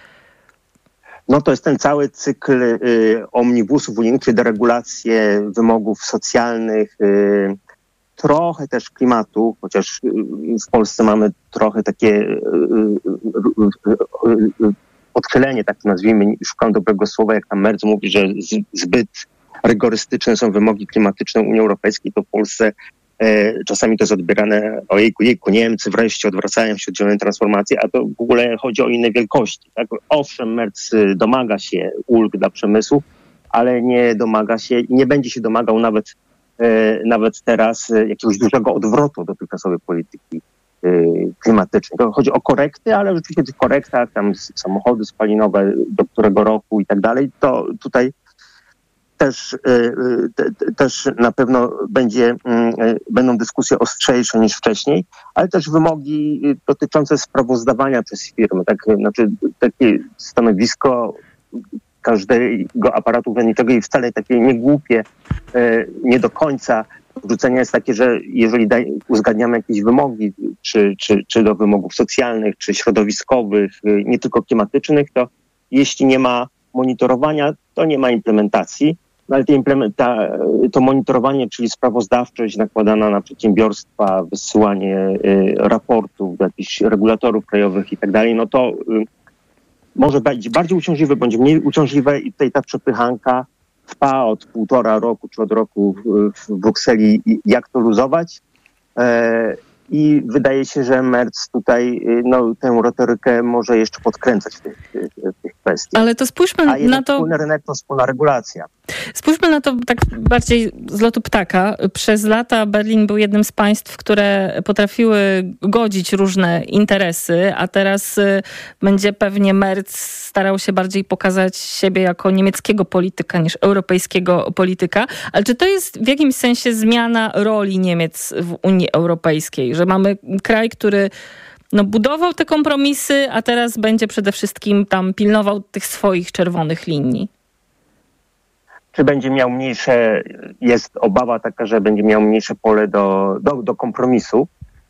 To jest ten cały cykl omnibusów unijnych, czyli deregulacje wymogów socjalnych, trochę też klimatu, chociaż w Polsce mamy trochę takie odchylenie, tak to nazwijmy, szukam dobrego słowa, jak tam Merz mówi, że zbyt rygorystyczne są wymogi klimatyczne Unii Europejskiej, to w Polsce czasami to jest odbierane, ojejku, Niemcy wreszcie odwracają się od zielonej transformacji, a to w ogóle chodzi o inne wielkości. Tak? Owszem, Merz domaga się ulg dla przemysłu, ale nie domaga się, nie będzie się domagał nawet teraz jakiegoś dużego odwrotu dotychczasowej polityki klimatycznej. To chodzi o korekty, ale rzeczywiście w tych korektach, tam samochody spalinowe do którego roku i tak dalej, to tutaj też na pewno będą dyskusje ostrzejsze niż wcześniej, ale też wymogi dotyczące sprawozdawania przez firmy. Takie stanowisko każdego aparatu urzędniczego i wcale takie niegłupie, nie do końca odrzucenia jest takie, że jeżeli uzgadniamy jakieś wymogi, czy do wymogów socjalnych, czy środowiskowych, nie tylko klimatycznych, to jeśli nie ma monitorowania, to nie ma implementacji. No ale to monitorowanie, czyli sprawozdawczość nakładana na przedsiębiorstwa, wysyłanie raportów do jakichś regulatorów krajowych i tak dalej, no to może być bardziej uciążliwe, bądź mniej uciążliwe i tutaj ta przepychanka trwa od 1,5 roku czy od roku w Brukseli, jak to luzować. I wydaje się, że Merz tutaj tę retorykę może jeszcze podkręcać w tych kwestiach. Ale to spójrzmy na to... Wspólny rynek to wspólna regulacja. Spójrzmy na to tak bardziej z lotu ptaka. Przez lata Berlin był jednym z państw, które potrafiły godzić różne interesy, a teraz będzie pewnie Merz starał się bardziej pokazać siebie jako niemieckiego polityka niż europejskiego polityka. Ale czy to jest w jakimś sensie zmiana roli Niemiec w Unii Europejskiej? Że mamy kraj, który budował te kompromisy, a teraz będzie przede wszystkim tam pilnował tych swoich czerwonych linii? Czy będzie miał jest obawa taka, że będzie miał mniejsze pole do kompromisu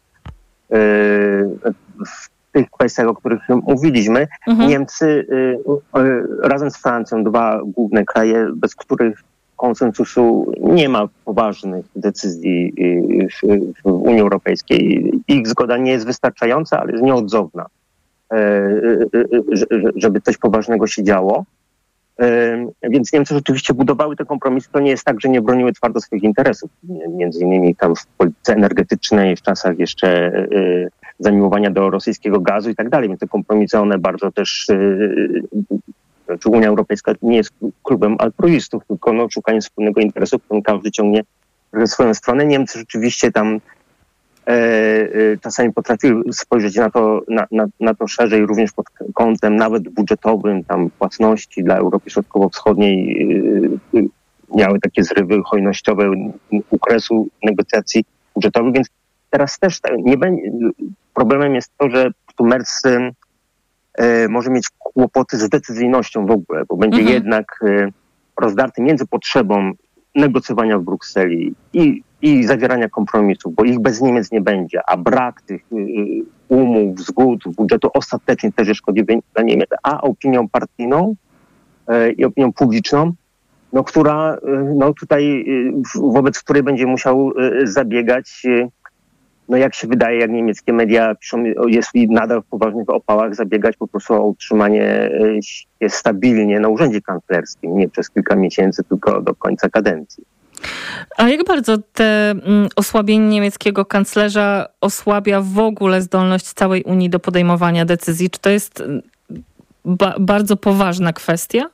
w tych kwestiach, o których mówiliśmy. Niemcy razem z Francją, 2 główne kraje, bez których konsensusu nie ma poważnych decyzji w Unii Europejskiej. Ich zgoda nie jest wystarczająca, ale jest nieodzowna, żeby coś poważnego się działo. Więc Niemcy rzeczywiście budowały te kompromisy. To nie jest tak, że nie broniły twardo swoich interesów. Między innymi tam w polityce energetycznej, w czasach jeszcze zamiłowania do rosyjskiego gazu i tak dalej. Więc te kompromisy, one bardzo też... Unia Europejska nie jest klubem altruistów, tylko szukanie wspólnego interesu, którym każdy ciągnie w swoją stronę. Niemcy rzeczywiście tam czasami potrafiły spojrzeć na to szerzej, również pod kątem nawet budżetowym, tam płatności dla Europy Środkowo-Wschodniej miały takie zrywy hojnościowe u kresu negocjacji budżetowych, więc teraz też nie będzie. Problemem jest to, że tu Merz może mieć kłopoty z decyzyjnością w ogóle, bo będzie jednak rozdarty między potrzebą negocjowania w Brukseli i zawierania kompromisów, bo ich bez Niemiec nie będzie, a brak tych umów, zgód, budżetu ostatecznie też jest szkodliwy dla Niemiec, a opinią partyjną i opinią publiczną, która tutaj wobec której będzie musiał zabiegać, jak się wydaje, jak niemieckie media piszą, jest nadal w poważnych opałach zabiegać po prostu o utrzymanie się stabilnie na urzędzie kanclerskim, nie przez kilka miesięcy, tylko do końca kadencji. A jak bardzo te osłabienie niemieckiego kanclerza osłabia w ogóle zdolność całej Unii do podejmowania decyzji? Czy to jest bardzo poważna kwestia?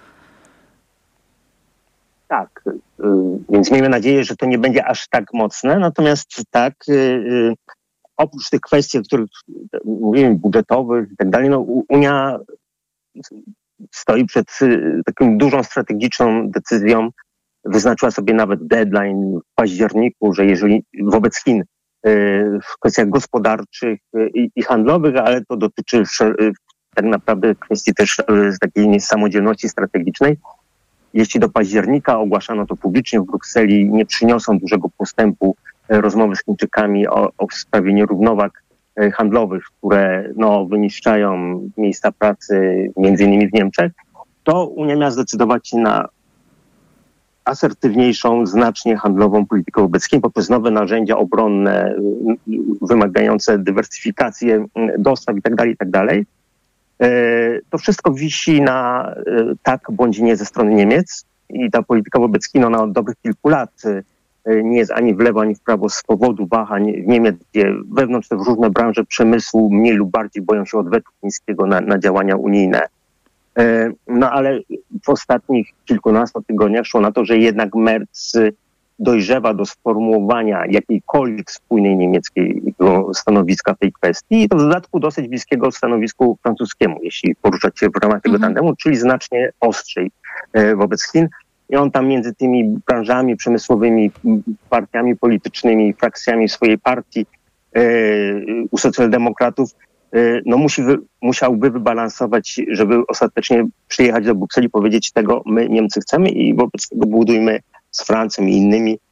Tak, więc miejmy nadzieję, że to nie będzie aż tak mocne. Natomiast tak, oprócz tych kwestii, o których mówimy, budżetowych i tak dalej, Unia stoi przed taką dużą strategiczną decyzją. Wyznaczyła sobie nawet deadline w październiku, że jeżeli wobec Chin w kwestiach gospodarczych i handlowych, ale to dotyczy tak naprawdę kwestii też takiej samodzielności strategicznej. Jeśli do października ogłaszano to publicznie w Brukseli, nie przyniosą dużego postępu rozmowy z Chińczykami w sprawie nierównowag handlowych, które wyniszczają miejsca pracy między innymi w Niemczech, to Unia miała zdecydować się na asertywniejszą, znacznie handlową politykę wobec Chin poprzez nowe narzędzia obronne wymagające dywersyfikacji dostaw itd. To wszystko wisi na tak bądź nie ze strony Niemiec i ta polityka wobec Chin, ona od dobrych kilku lat nie jest ani w lewo, ani w prawo z powodu wahań w Niemiec, gdzie wewnątrz te różne branże przemysłu mniej lub bardziej boją się odwetu chińskiego na działania unijne. Ale w ostatnich kilkunastu tygodniach szło na to, że jednak Merz dojrzewa do sformułowania jakiejkolwiek spójnej niemieckiego stanowiska w tej kwestii i to w dodatku dosyć bliskiego stanowisku francuskiemu, jeśli poruszać się w ramach tego tandemu, czyli znacznie ostrzej wobec Chin. I on tam między tymi branżami przemysłowymi, partiami politycznymi, frakcjami swojej partii u socjaldemokratów musiałby wybalansować, żeby ostatecznie przyjechać do Brukseli i powiedzieć, tego my Niemcy chcemy i wobec tego budujmy z Francją i innymi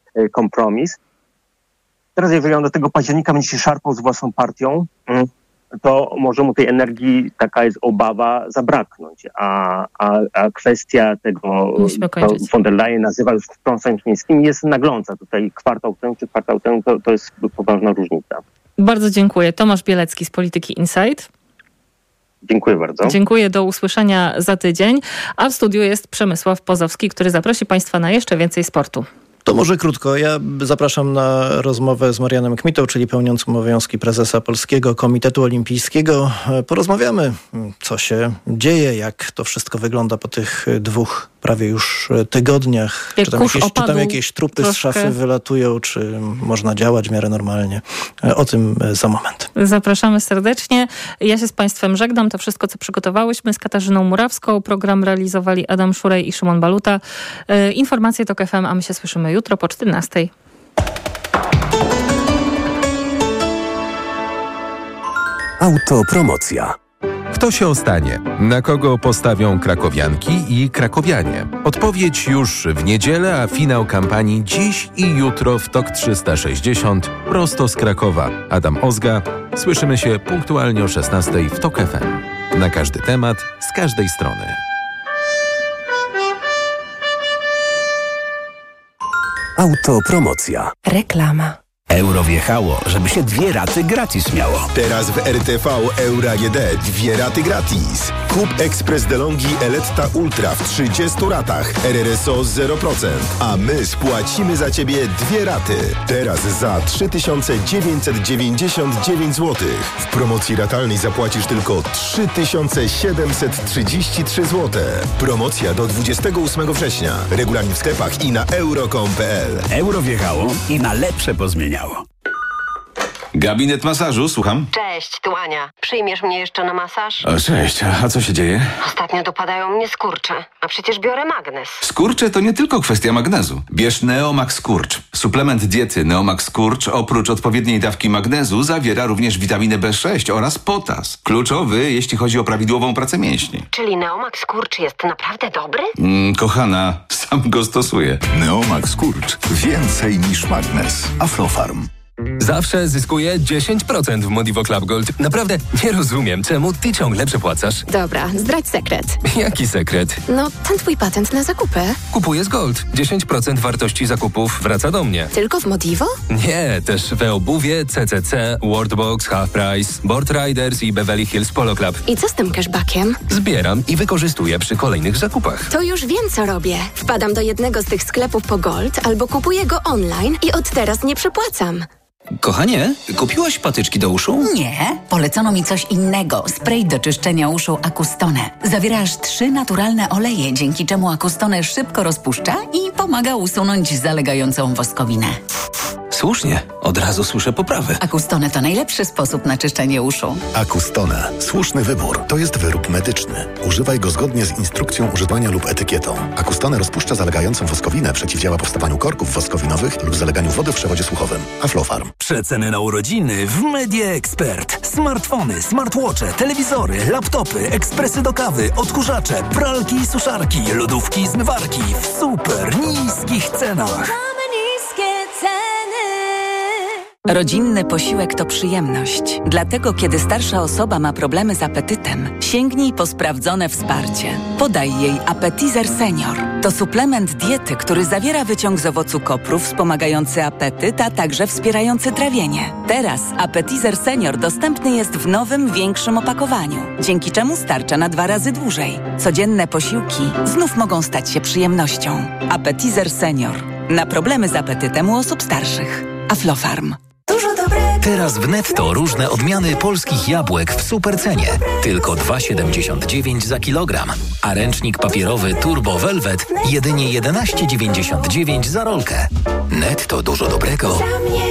kompromis. Teraz jeżeli on do tego października będzie się szarpał z własną partią, to może mu tej energii, taka jest obawa, zabraknąć. A kwestia tego, co von der Leyen nazywa już wtrąceniem chińskim, jest nagląca. Tutaj kwartał temu czy kwartał temu to jest poważna różnica. Bardzo dziękuję. Tomasz Bielecki z Polityki Insight. Dziękuję bardzo. Dziękuję, do usłyszenia za tydzień. A w studiu jest Przemysław Pozowski, który zaprosi Państwa na jeszcze więcej sportu. To może krótko. Ja zapraszam na rozmowę z Marianem Kmitą, czyli pełniącym obowiązki prezesa Polskiego Komitetu Olimpijskiego. Porozmawiamy, co się dzieje, jak to wszystko wygląda po tych 2 prawie już tygodniach. Czy tam jakieś trupy troszkę z szafy wylatują, czy można działać w miarę normalnie. O tym za moment. Zapraszamy serdecznie. Ja się z Państwem żegnam. To wszystko, co przygotowałyśmy z Katarzyną Murawską. Program realizowali Adam Szurej i Szymon Baluta. Informacje TOK FM, a my się słyszymy jutro po 14:00. Autopromocja. Kto się ostanie? Na kogo postawią krakowianki i krakowianie? Odpowiedź już w niedzielę, a finał kampanii dziś i jutro w TOK 360 prosto z Krakowa. Adam Ozga. Słyszymy się punktualnie o 16:00 w TOK FM. Na każdy temat, z każdej strony. Autopromocja. Reklama. Euro wjechało, żeby się 2 raty gratis miało. Teraz w RTV Euro AGD 2 raty gratis. Kup Express DeLonghi Eletta Ultra w 30 ratach. RRSO 0%. A my spłacimy za Ciebie 2 raty. Teraz za 3999 zł. W promocji ratalnej zapłacisz tylko 3733 zł. Promocja do 28 września. Regulamin w sklepach i na euro.com.pl. Euro wjechało i na lepsze pozmieniało. Gabinet masażu, słucham. Cześć, tu Ania. Przyjmiesz mnie jeszcze na masaż? O, cześć, a co się dzieje? Ostatnio dopadają mnie skurcze, a przecież biorę magnez. Skurcze to nie tylko kwestia magnezu. Bierz Neomax Skurcz. Suplement diety Neomax Skurcz oprócz odpowiedniej dawki magnezu zawiera również witaminę B6 oraz potas. Kluczowy, jeśli chodzi o prawidłową pracę mięśni. Czyli Neomax Skurcz jest naprawdę dobry? Kochana, sam go stosuję. Neomax Skurcz. Więcej niż magnez. Aflofarm. Zawsze zyskuję 10% w Modivo Club Gold. Naprawdę nie rozumiem, czemu ty ciągle przepłacasz. Dobra, zdradź sekret. Jaki sekret? No, ten twój patent na zakupy. Kupuję z Gold. 10% wartości zakupów wraca do mnie. Tylko w Modivo? Nie, też w e-obuwie, CCC, Worldbox, Half Price, Board Riders i Beverly Hills Polo Club. I co z tym cashbackiem? Zbieram i wykorzystuję przy kolejnych zakupach. To już wiem, co robię. Wpadam do jednego z tych sklepów po Gold albo kupuję go online i od teraz nie przepłacam. Kochanie, kupiłaś patyczki do uszu? Nie, polecono mi coś innego. Spray do czyszczenia uszu Acustone. Zawiera aż 3 naturalne oleje, dzięki czemu Acustone szybko rozpuszcza i pomaga usunąć zalegającą woskowinę. Słusznie, od razu słyszę poprawę. Acustone to najlepszy sposób na czyszczenie uszu. Acustone. Słuszny wybór. To jest wyrób medyczny. Używaj go zgodnie z instrukcją używania lub etykietą. Acustone rozpuszcza zalegającą woskowinę, przeciwdziała powstawaniu korków woskowinowych lub zaleganiu wody w przewodzie słuchowym. Aflofarm. Przeceny na urodziny w Media Expert. Smartfony, smartwatche, telewizory, laptopy, ekspresy do kawy, odkurzacze, pralki i suszarki, lodówki i zmywarki w super niskich cenach. Rodzinny posiłek to przyjemność. Dlatego, kiedy starsza osoba ma problemy z apetytem, sięgnij po sprawdzone wsparcie. Podaj jej Appetizer Senior. To suplement diety, który zawiera wyciąg z owocu kopru wspomagający apetyt, a także wspierający trawienie. Teraz Appetizer Senior dostępny jest w nowym, większym opakowaniu, dzięki czemu starcza na 2 razy dłużej. Codzienne posiłki znów mogą stać się przyjemnością. Appetizer Senior. Na problemy z apetytem u osób starszych. Aflofarm. Teraz w Netto różne odmiany polskich jabłek w supercenie. Tylko 2,79 za kilogram. A ręcznik papierowy Turbo Velvet jedynie 11,99 za rolkę. Netto, dużo dobrego.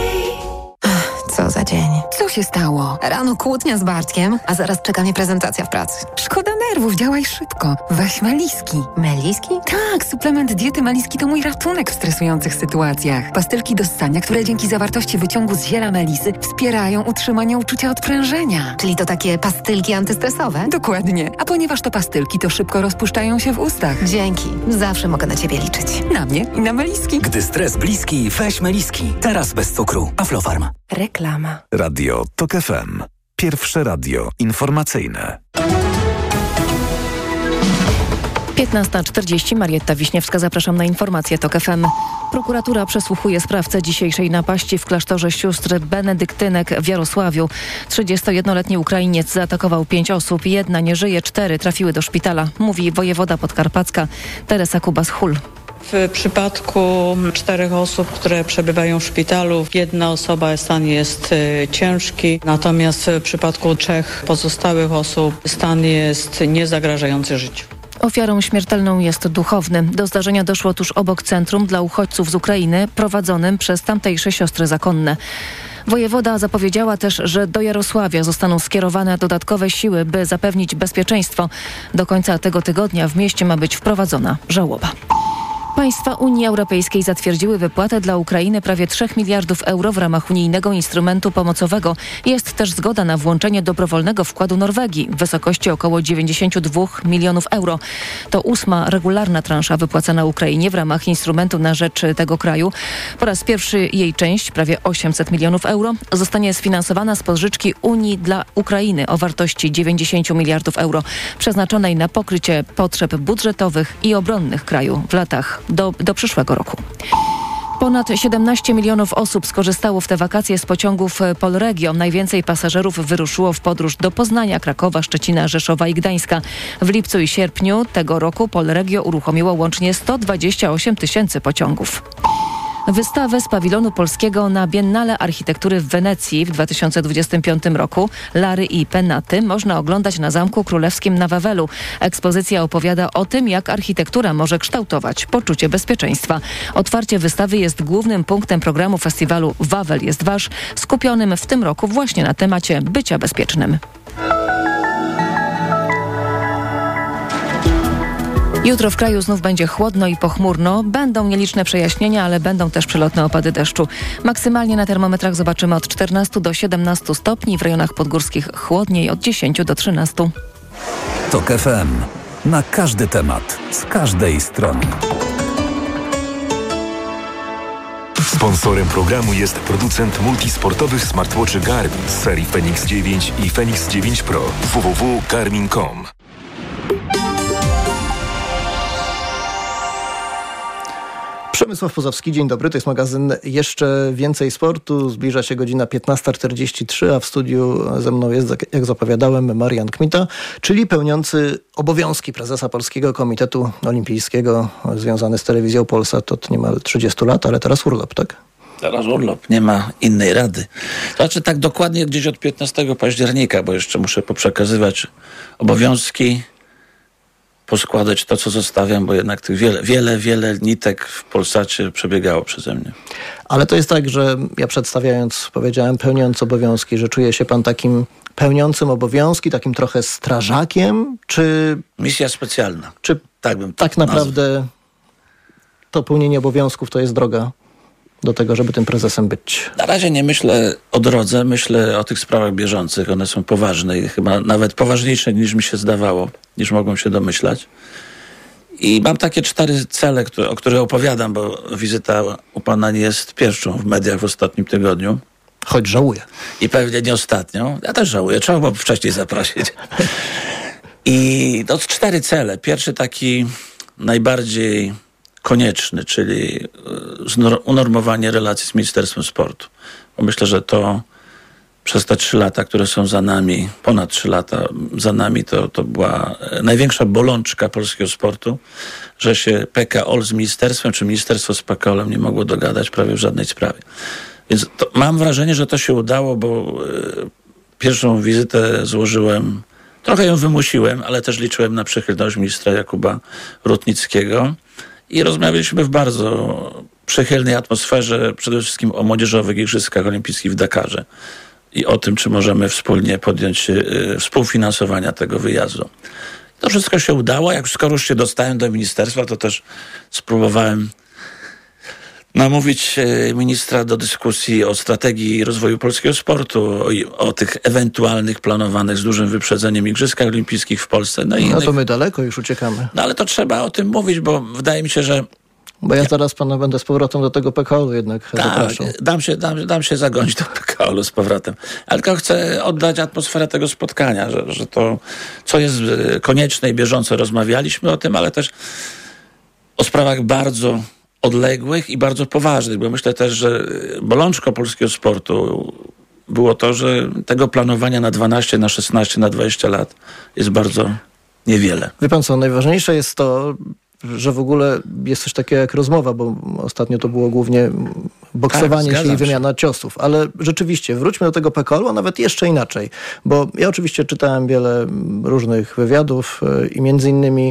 Co za dzień. Co się stało? Rano kłótnia z Bartkiem, a zaraz czeka mnie prezentacja w pracy. Szkoda nerwów, działaj szybko. Weź Meliski. Meliski? Tak, suplement diety Meliski to mój ratunek w stresujących sytuacjach. Pastylki do ssania, które dzięki zawartości wyciągu z ziela melisy wspierają utrzymanie uczucia odprężenia. Czyli to takie pastylki antystresowe? Dokładnie. A ponieważ to pastylki, to szybko rozpuszczają się w ustach. Dzięki. Zawsze mogę na ciebie liczyć. Na mnie i na Meliski. Gdy stres bliski, weź Meliski. Teraz bez cukru. Aflofarm. Reklama. Radio TOK FM. Pierwsze radio informacyjne. 15:40. Marietta Wiśniewska, zapraszam na informacje TOK FM. Prokuratura przesłuchuje sprawcę dzisiejszej napaści w klasztorze sióstr benedyktynek w Jarosławiu. 31-letni Ukrainiec zaatakował 5 osób. 1 nie żyje, 4 trafiły do szpitala, mówi wojewoda podkarpacka Teresa Kubas-Hul. W przypadku 4 osób, które przebywają w szpitalu, 1 osoba stan jest ciężki, natomiast w przypadku 3 pozostałych osób stan jest niezagrażający życiu. Ofiarą śmiertelną jest duchowny. Do zdarzenia doszło tuż obok centrum dla uchodźców z Ukrainy, prowadzonym przez tamtejsze siostry zakonne. Wojewoda zapowiedziała też, że do Jarosławia zostaną skierowane dodatkowe siły, by zapewnić bezpieczeństwo. Do końca tego tygodnia w mieście ma być wprowadzona żałoba. Państwa Unii Europejskiej zatwierdziły wypłatę dla Ukrainy prawie 3 miliardów euro w ramach unijnego instrumentu pomocowego. Jest też zgoda na włączenie dobrowolnego wkładu Norwegii w wysokości około 92 milionów euro. To 8. regularna transza wypłacana Ukrainie w ramach instrumentu na rzecz tego kraju. Po raz pierwszy jej część, prawie 800 milionów euro, zostanie sfinansowana z pożyczki Unii dla Ukrainy o wartości 90 miliardów euro, przeznaczonej na pokrycie potrzeb budżetowych i obronnych kraju w latach do przyszłego roku. Ponad 17 milionów osób skorzystało w te wakacje z pociągów Polregio. Najwięcej pasażerów wyruszyło w podróż do Poznania, Krakowa, Szczecina, Rzeszowa i Gdańska. W lipcu i sierpniu tego roku Polregio uruchomiło łącznie 128 tysięcy pociągów. Wystawę z pawilonu polskiego na Biennale Architektury w Wenecji w 2025 roku Lary i Penaty można oglądać na Zamku Królewskim na Wawelu. Ekspozycja opowiada o tym, jak architektura może kształtować poczucie bezpieczeństwa. Otwarcie wystawy jest głównym punktem programu festiwalu Wawel jest wasz, skupionym w tym roku właśnie na temacie bycia bezpiecznym. Jutro w kraju znów będzie chłodno i pochmurno. Będą nieliczne przejaśnienia, ale będą też przelotne opady deszczu. Maksymalnie na termometrach zobaczymy od 14 do 17 stopni, w rejonach podgórskich chłodniej od 10 do 13. TOK FM. Na każdy temat, z każdej strony. Sponsorem programu jest producent multisportowych smartwatchy Garmin z serii Fenix 9 i Fenix 9 Pro. www.garmin.com. Przemysław Pozowski, dzień dobry, to jest magazyn Jeszcze Więcej Sportu. Zbliża się godzina 15:43, a w studiu ze mną jest, jak zapowiadałem, Marian Kmita, czyli pełniący obowiązki prezesa Polskiego Komitetu Olimpijskiego, związany z telewizją Polsat od niemal 30 lat, ale teraz urlop, tak? Teraz urlop, nie ma innej rady. To znaczy tak dokładnie gdzieś od 15 października, bo jeszcze muszę poprzekazywać obowiązki, poskładać to, co zostawiam, bo jednak tych wiele nitek w Polsacie przebiegało przeze mnie. Ale to jest tak, że ja przedstawiając, powiedziałem, pełniąc obowiązki, że czuje się pan takim pełniącym obowiązki, takim trochę strażakiem, czy... Misja specjalna. Czy tak naprawdę to pełnienie obowiązków to jest droga do tego, żeby tym prezesem być? Na razie nie myślę o drodze, myślę o tych sprawach bieżących. One są poważne i chyba nawet poważniejsze niż mi się zdawało, niż mogłem się domyślać. I mam takie 4 cele, o których opowiadam, bo wizyta u pana nie jest pierwszą w mediach w ostatnim tygodniu. Choć żałuję. I pewnie nie ostatnią. Ja też żałuję, trzeba było wcześniej zaprosić. I to 4 cele. Pierwszy taki najbardziej konieczny, czyli unormowanie relacji z Ministerstwem Sportu. Bo myślę, że to przez te 3 lata, które są za nami, ponad 3 lata za nami, to była największa bolączka polskiego sportu, że się PKOL z ministerstwem, czy ministerstwo z PKOL-em nie mogło dogadać prawie w żadnej sprawie. Więc mam wrażenie, że to się udało, bo pierwszą wizytę złożyłem, trochę ją wymusiłem, ale też liczyłem na przychylność ministra Jakuba Rutnickiego. I rozmawialiśmy w bardzo przychylnej atmosferze, przede wszystkim o młodzieżowych igrzyskach olimpijskich w Dakarze i o tym, czy możemy wspólnie podjąć się współfinansowania tego wyjazdu. To wszystko się udało. Jak skoro już się dostałem do ministerstwa, to też spróbowałem namówić ministra do dyskusji o strategii rozwoju polskiego sportu, o tych ewentualnych planowanych z dużym wyprzedzeniem Igrzyskach Olimpijskich w Polsce. No to my daleko już uciekamy. No ale to trzeba o tym mówić, bo wydaje mi się, że... Bo ja zaraz pana będę z powrotem do tego PKO-u jednak zapraszał. Dam się zagonić do PKO-u z powrotem. Ale tylko chcę oddać atmosferę tego spotkania, że to, co jest konieczne i bieżąco, rozmawialiśmy o tym, ale też o sprawach bardzo odległych i bardzo poważnych, bo myślę też, że bolączką polskiego sportu było to, że tego planowania na 12, na 16, na 20 lat jest bardzo niewiele. Wie pan co, najważniejsze jest to, że w ogóle jest coś takiego jak rozmowa, bo ostatnio to było głównie boksowanie się i wymiana ciosów. Ale rzeczywiście, wróćmy do tego PKO-u, a nawet jeszcze inaczej. Bo ja oczywiście czytałem wiele różnych wywiadów i między innymi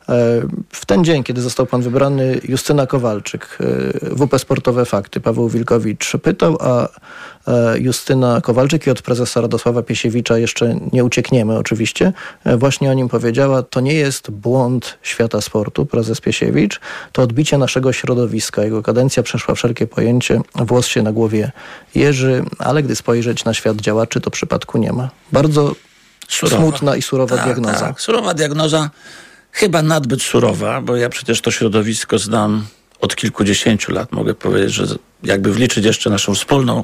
w ten dzień, kiedy został pan wybrany, Justyna Kowalczyk, WP Sportowe Fakty, Paweł Wilkowicz pytał, a Justyna Kowalczyk i od prezesa Radosława Piesiewicza jeszcze nie uciekniemy oczywiście, właśnie o nim powiedziała, to nie jest błąd świata sportu, prezes Piesiewicz, to odbicie naszego środowiska. Jego kadencja przeszła wszelkie pojęcie, włos się na głowie jeży, ale gdy spojrzeć na świat działaczy, to przypadku nie ma. Bardzo smutna i surowa diagnoza. Tak, surowa diagnoza. Chyba nadbyt surowa, bo ja przecież to środowisko znam od kilkudziesięciu lat. Mogę powiedzieć, że jakby wliczyć jeszcze naszą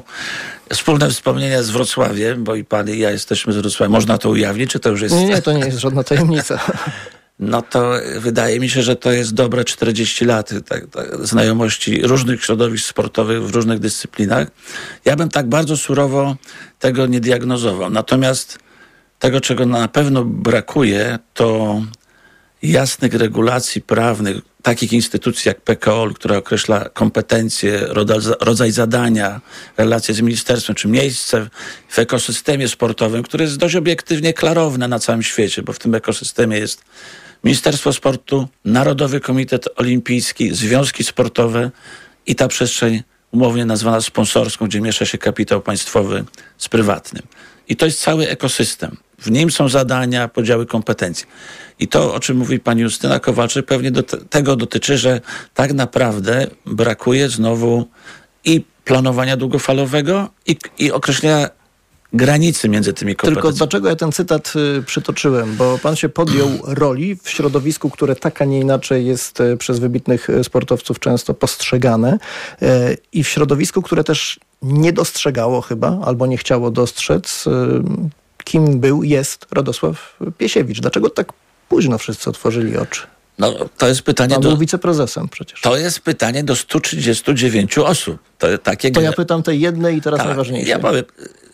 wspólne wspomnienia z Wrocławiem, bo i pan i ja jesteśmy z Wrocławia. Można to ujawnić, czy to już jest... Nie, to nie jest żadna tajemnica. No to wydaje mi się, że to jest dobre 40 lat znajomości różnych środowisk sportowych w różnych dyscyplinach. Ja bym tak bardzo surowo tego nie diagnozował. Natomiast tego, czego na pewno brakuje, to jasnych regulacji prawnych, takich instytucji jak PKO, która określa kompetencje, rodzaj zadania, relacje z ministerstwem, czy miejsce w ekosystemie sportowym, które jest dość obiektywnie klarowne na całym świecie, bo w tym ekosystemie jest Ministerstwo Sportu, Narodowy Komitet Olimpijski, związki sportowe i ta przestrzeń umownie nazwana sponsorską, gdzie miesza się kapitał państwowy z prywatnym. I to jest cały ekosystem. W nim są zadania, podziały kompetencji. I to, o czym mówi pani Justyna Kowalczyk, pewnie tego dotyczy, że tak naprawdę brakuje znowu i planowania długofalowego i określenia granicy między tymi kompetencjami. Tylko dlaczego ja ten cytat przytoczyłem? Bo pan się podjął roli w środowisku, które tak, a nie inaczej jest przez wybitnych sportowców często postrzegane i w środowisku, które też nie dostrzegało chyba, albo nie chciało dostrzec, kim jest Radosław Piesiewicz. Dlaczego tak późno wszyscy otworzyli oczy? No, to jest pytanie Pan był wiceprezesem przecież. To jest pytanie do 139 osób. To ja pytam tej jednej i teraz najważniejsze. Ja powiem,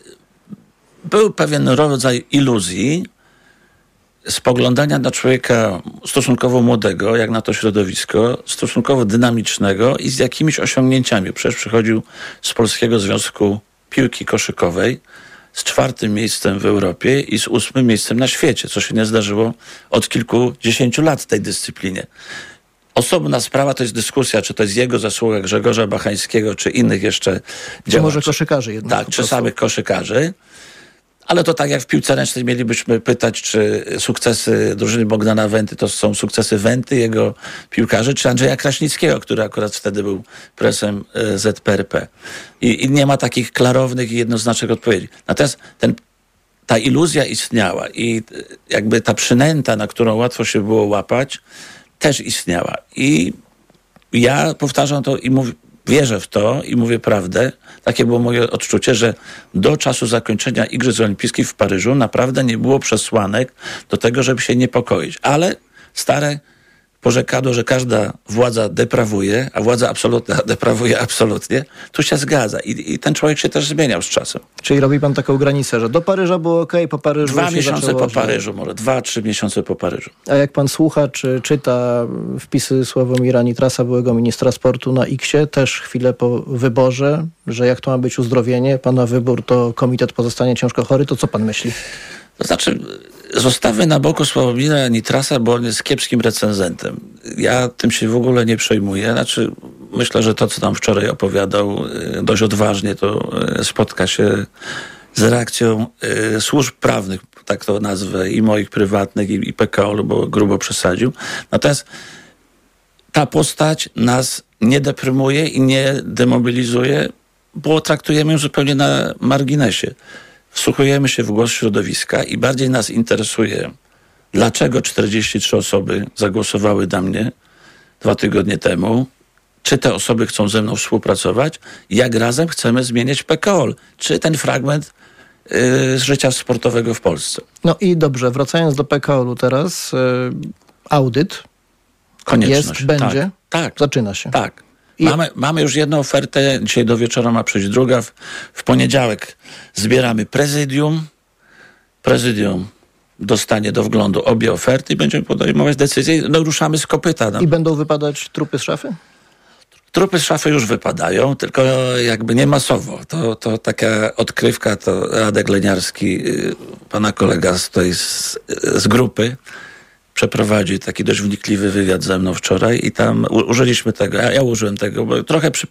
był pewien rodzaj iluzji spoglądania na człowieka stosunkowo młodego, jak na to środowisko, stosunkowo dynamicznego i z jakimiś osiągnięciami. Przecież przychodził z Polskiego Związku Piłki Koszykowej z 4. miejscem w Europie i z 8. miejscem na świecie, co się nie zdarzyło od kilkudziesięciu lat w tej dyscyplinie. Osobna sprawa to jest dyskusja, czy to jest jego zasługa, Grzegorza Bachańskiego, czy innych jeszcze działaczy. Czy może koszykarzy jednak? Tak, czy samych koszykarzy. Ale to tak jak w piłce ręcznej mielibyśmy pytać, czy sukcesy drużyny Bogdana Wenty to są sukcesy Wenty, jego piłkarzy, czy Andrzeja Kraśnickiego, który akurat wtedy był presem ZPRP. I nie ma takich klarownych i jednoznacznych odpowiedzi. Natomiast ta iluzja istniała i jakby ta przynęta, na którą łatwo się było łapać, też istniała. I ja powtarzam to i wierzę w to i mówię prawdę. Takie było moje odczucie, że do czasu zakończenia Igrzysk Olimpijskich w Paryżu naprawdę nie było przesłanek do tego, żeby się niepokoić. Ale stare porzekadło, że każda władza deprawuje, a władza absolutna deprawuje absolutnie, tu się zgadza. I ten człowiek się też zmieniał z czasem. Czyli robi pan taką granicę, że do Paryża było okej, po Paryżu 2 miesiące po Paryżu, może 2-3 miesiące po Paryżu. A jak pan słucha, czy czyta wpisy Sławomira Nitrasa, byłego ministra sportu na X-ie, też chwilę po wyborze, że jak to ma być uzdrowienie, pana wybór to komitet pozostanie ciężko chory, to co pan myśli? To znaczy, zostawmy na boku Sławomira Nitrasa, bo on jest kiepskim recenzentem. Ja tym się w ogóle nie przejmuję. Znaczy, myślę, że to, co tam wczoraj opowiadał dość odważnie, to spotka się z reakcją służb prawnych. tak to nazwę, i moich prywatnych, i PKO-u, bo grubo przesadził. Natomiast ta postać nas nie deprymuje i nie demobilizuje, bo traktujemy ją zupełnie na marginesie. Wsłuchujemy się w głos środowiska i bardziej nas interesuje, dlaczego 43 osoby zagłosowały na mnie 2 tygodnie temu, czy te osoby chcą ze mną współpracować, jak razem chcemy zmieniać PKO, czy ten fragment z życia sportowego w Polsce. No i dobrze, wracając do PKO-u teraz, audyt konieczność. Jest, będzie, tak. Zaczyna się. Tak. Mamy już jedną ofertę, dzisiaj do wieczora ma przyjść druga. W poniedziałek zbieramy prezydium. Prezydium dostanie do wglądu obie oferty i będziemy podejmować decyzję. No, ruszamy z kopyta. No. I będą wypadać trupy z szafy? Trupy z szafy już wypadają, tylko jakby nie masowo. To taka odkrywka, to Radek Leniarski, pana kolega z grupy, przeprowadził taki dość wnikliwy wywiad ze mną wczoraj i tam użyliśmy tego, ja użyłem tego, bo trochę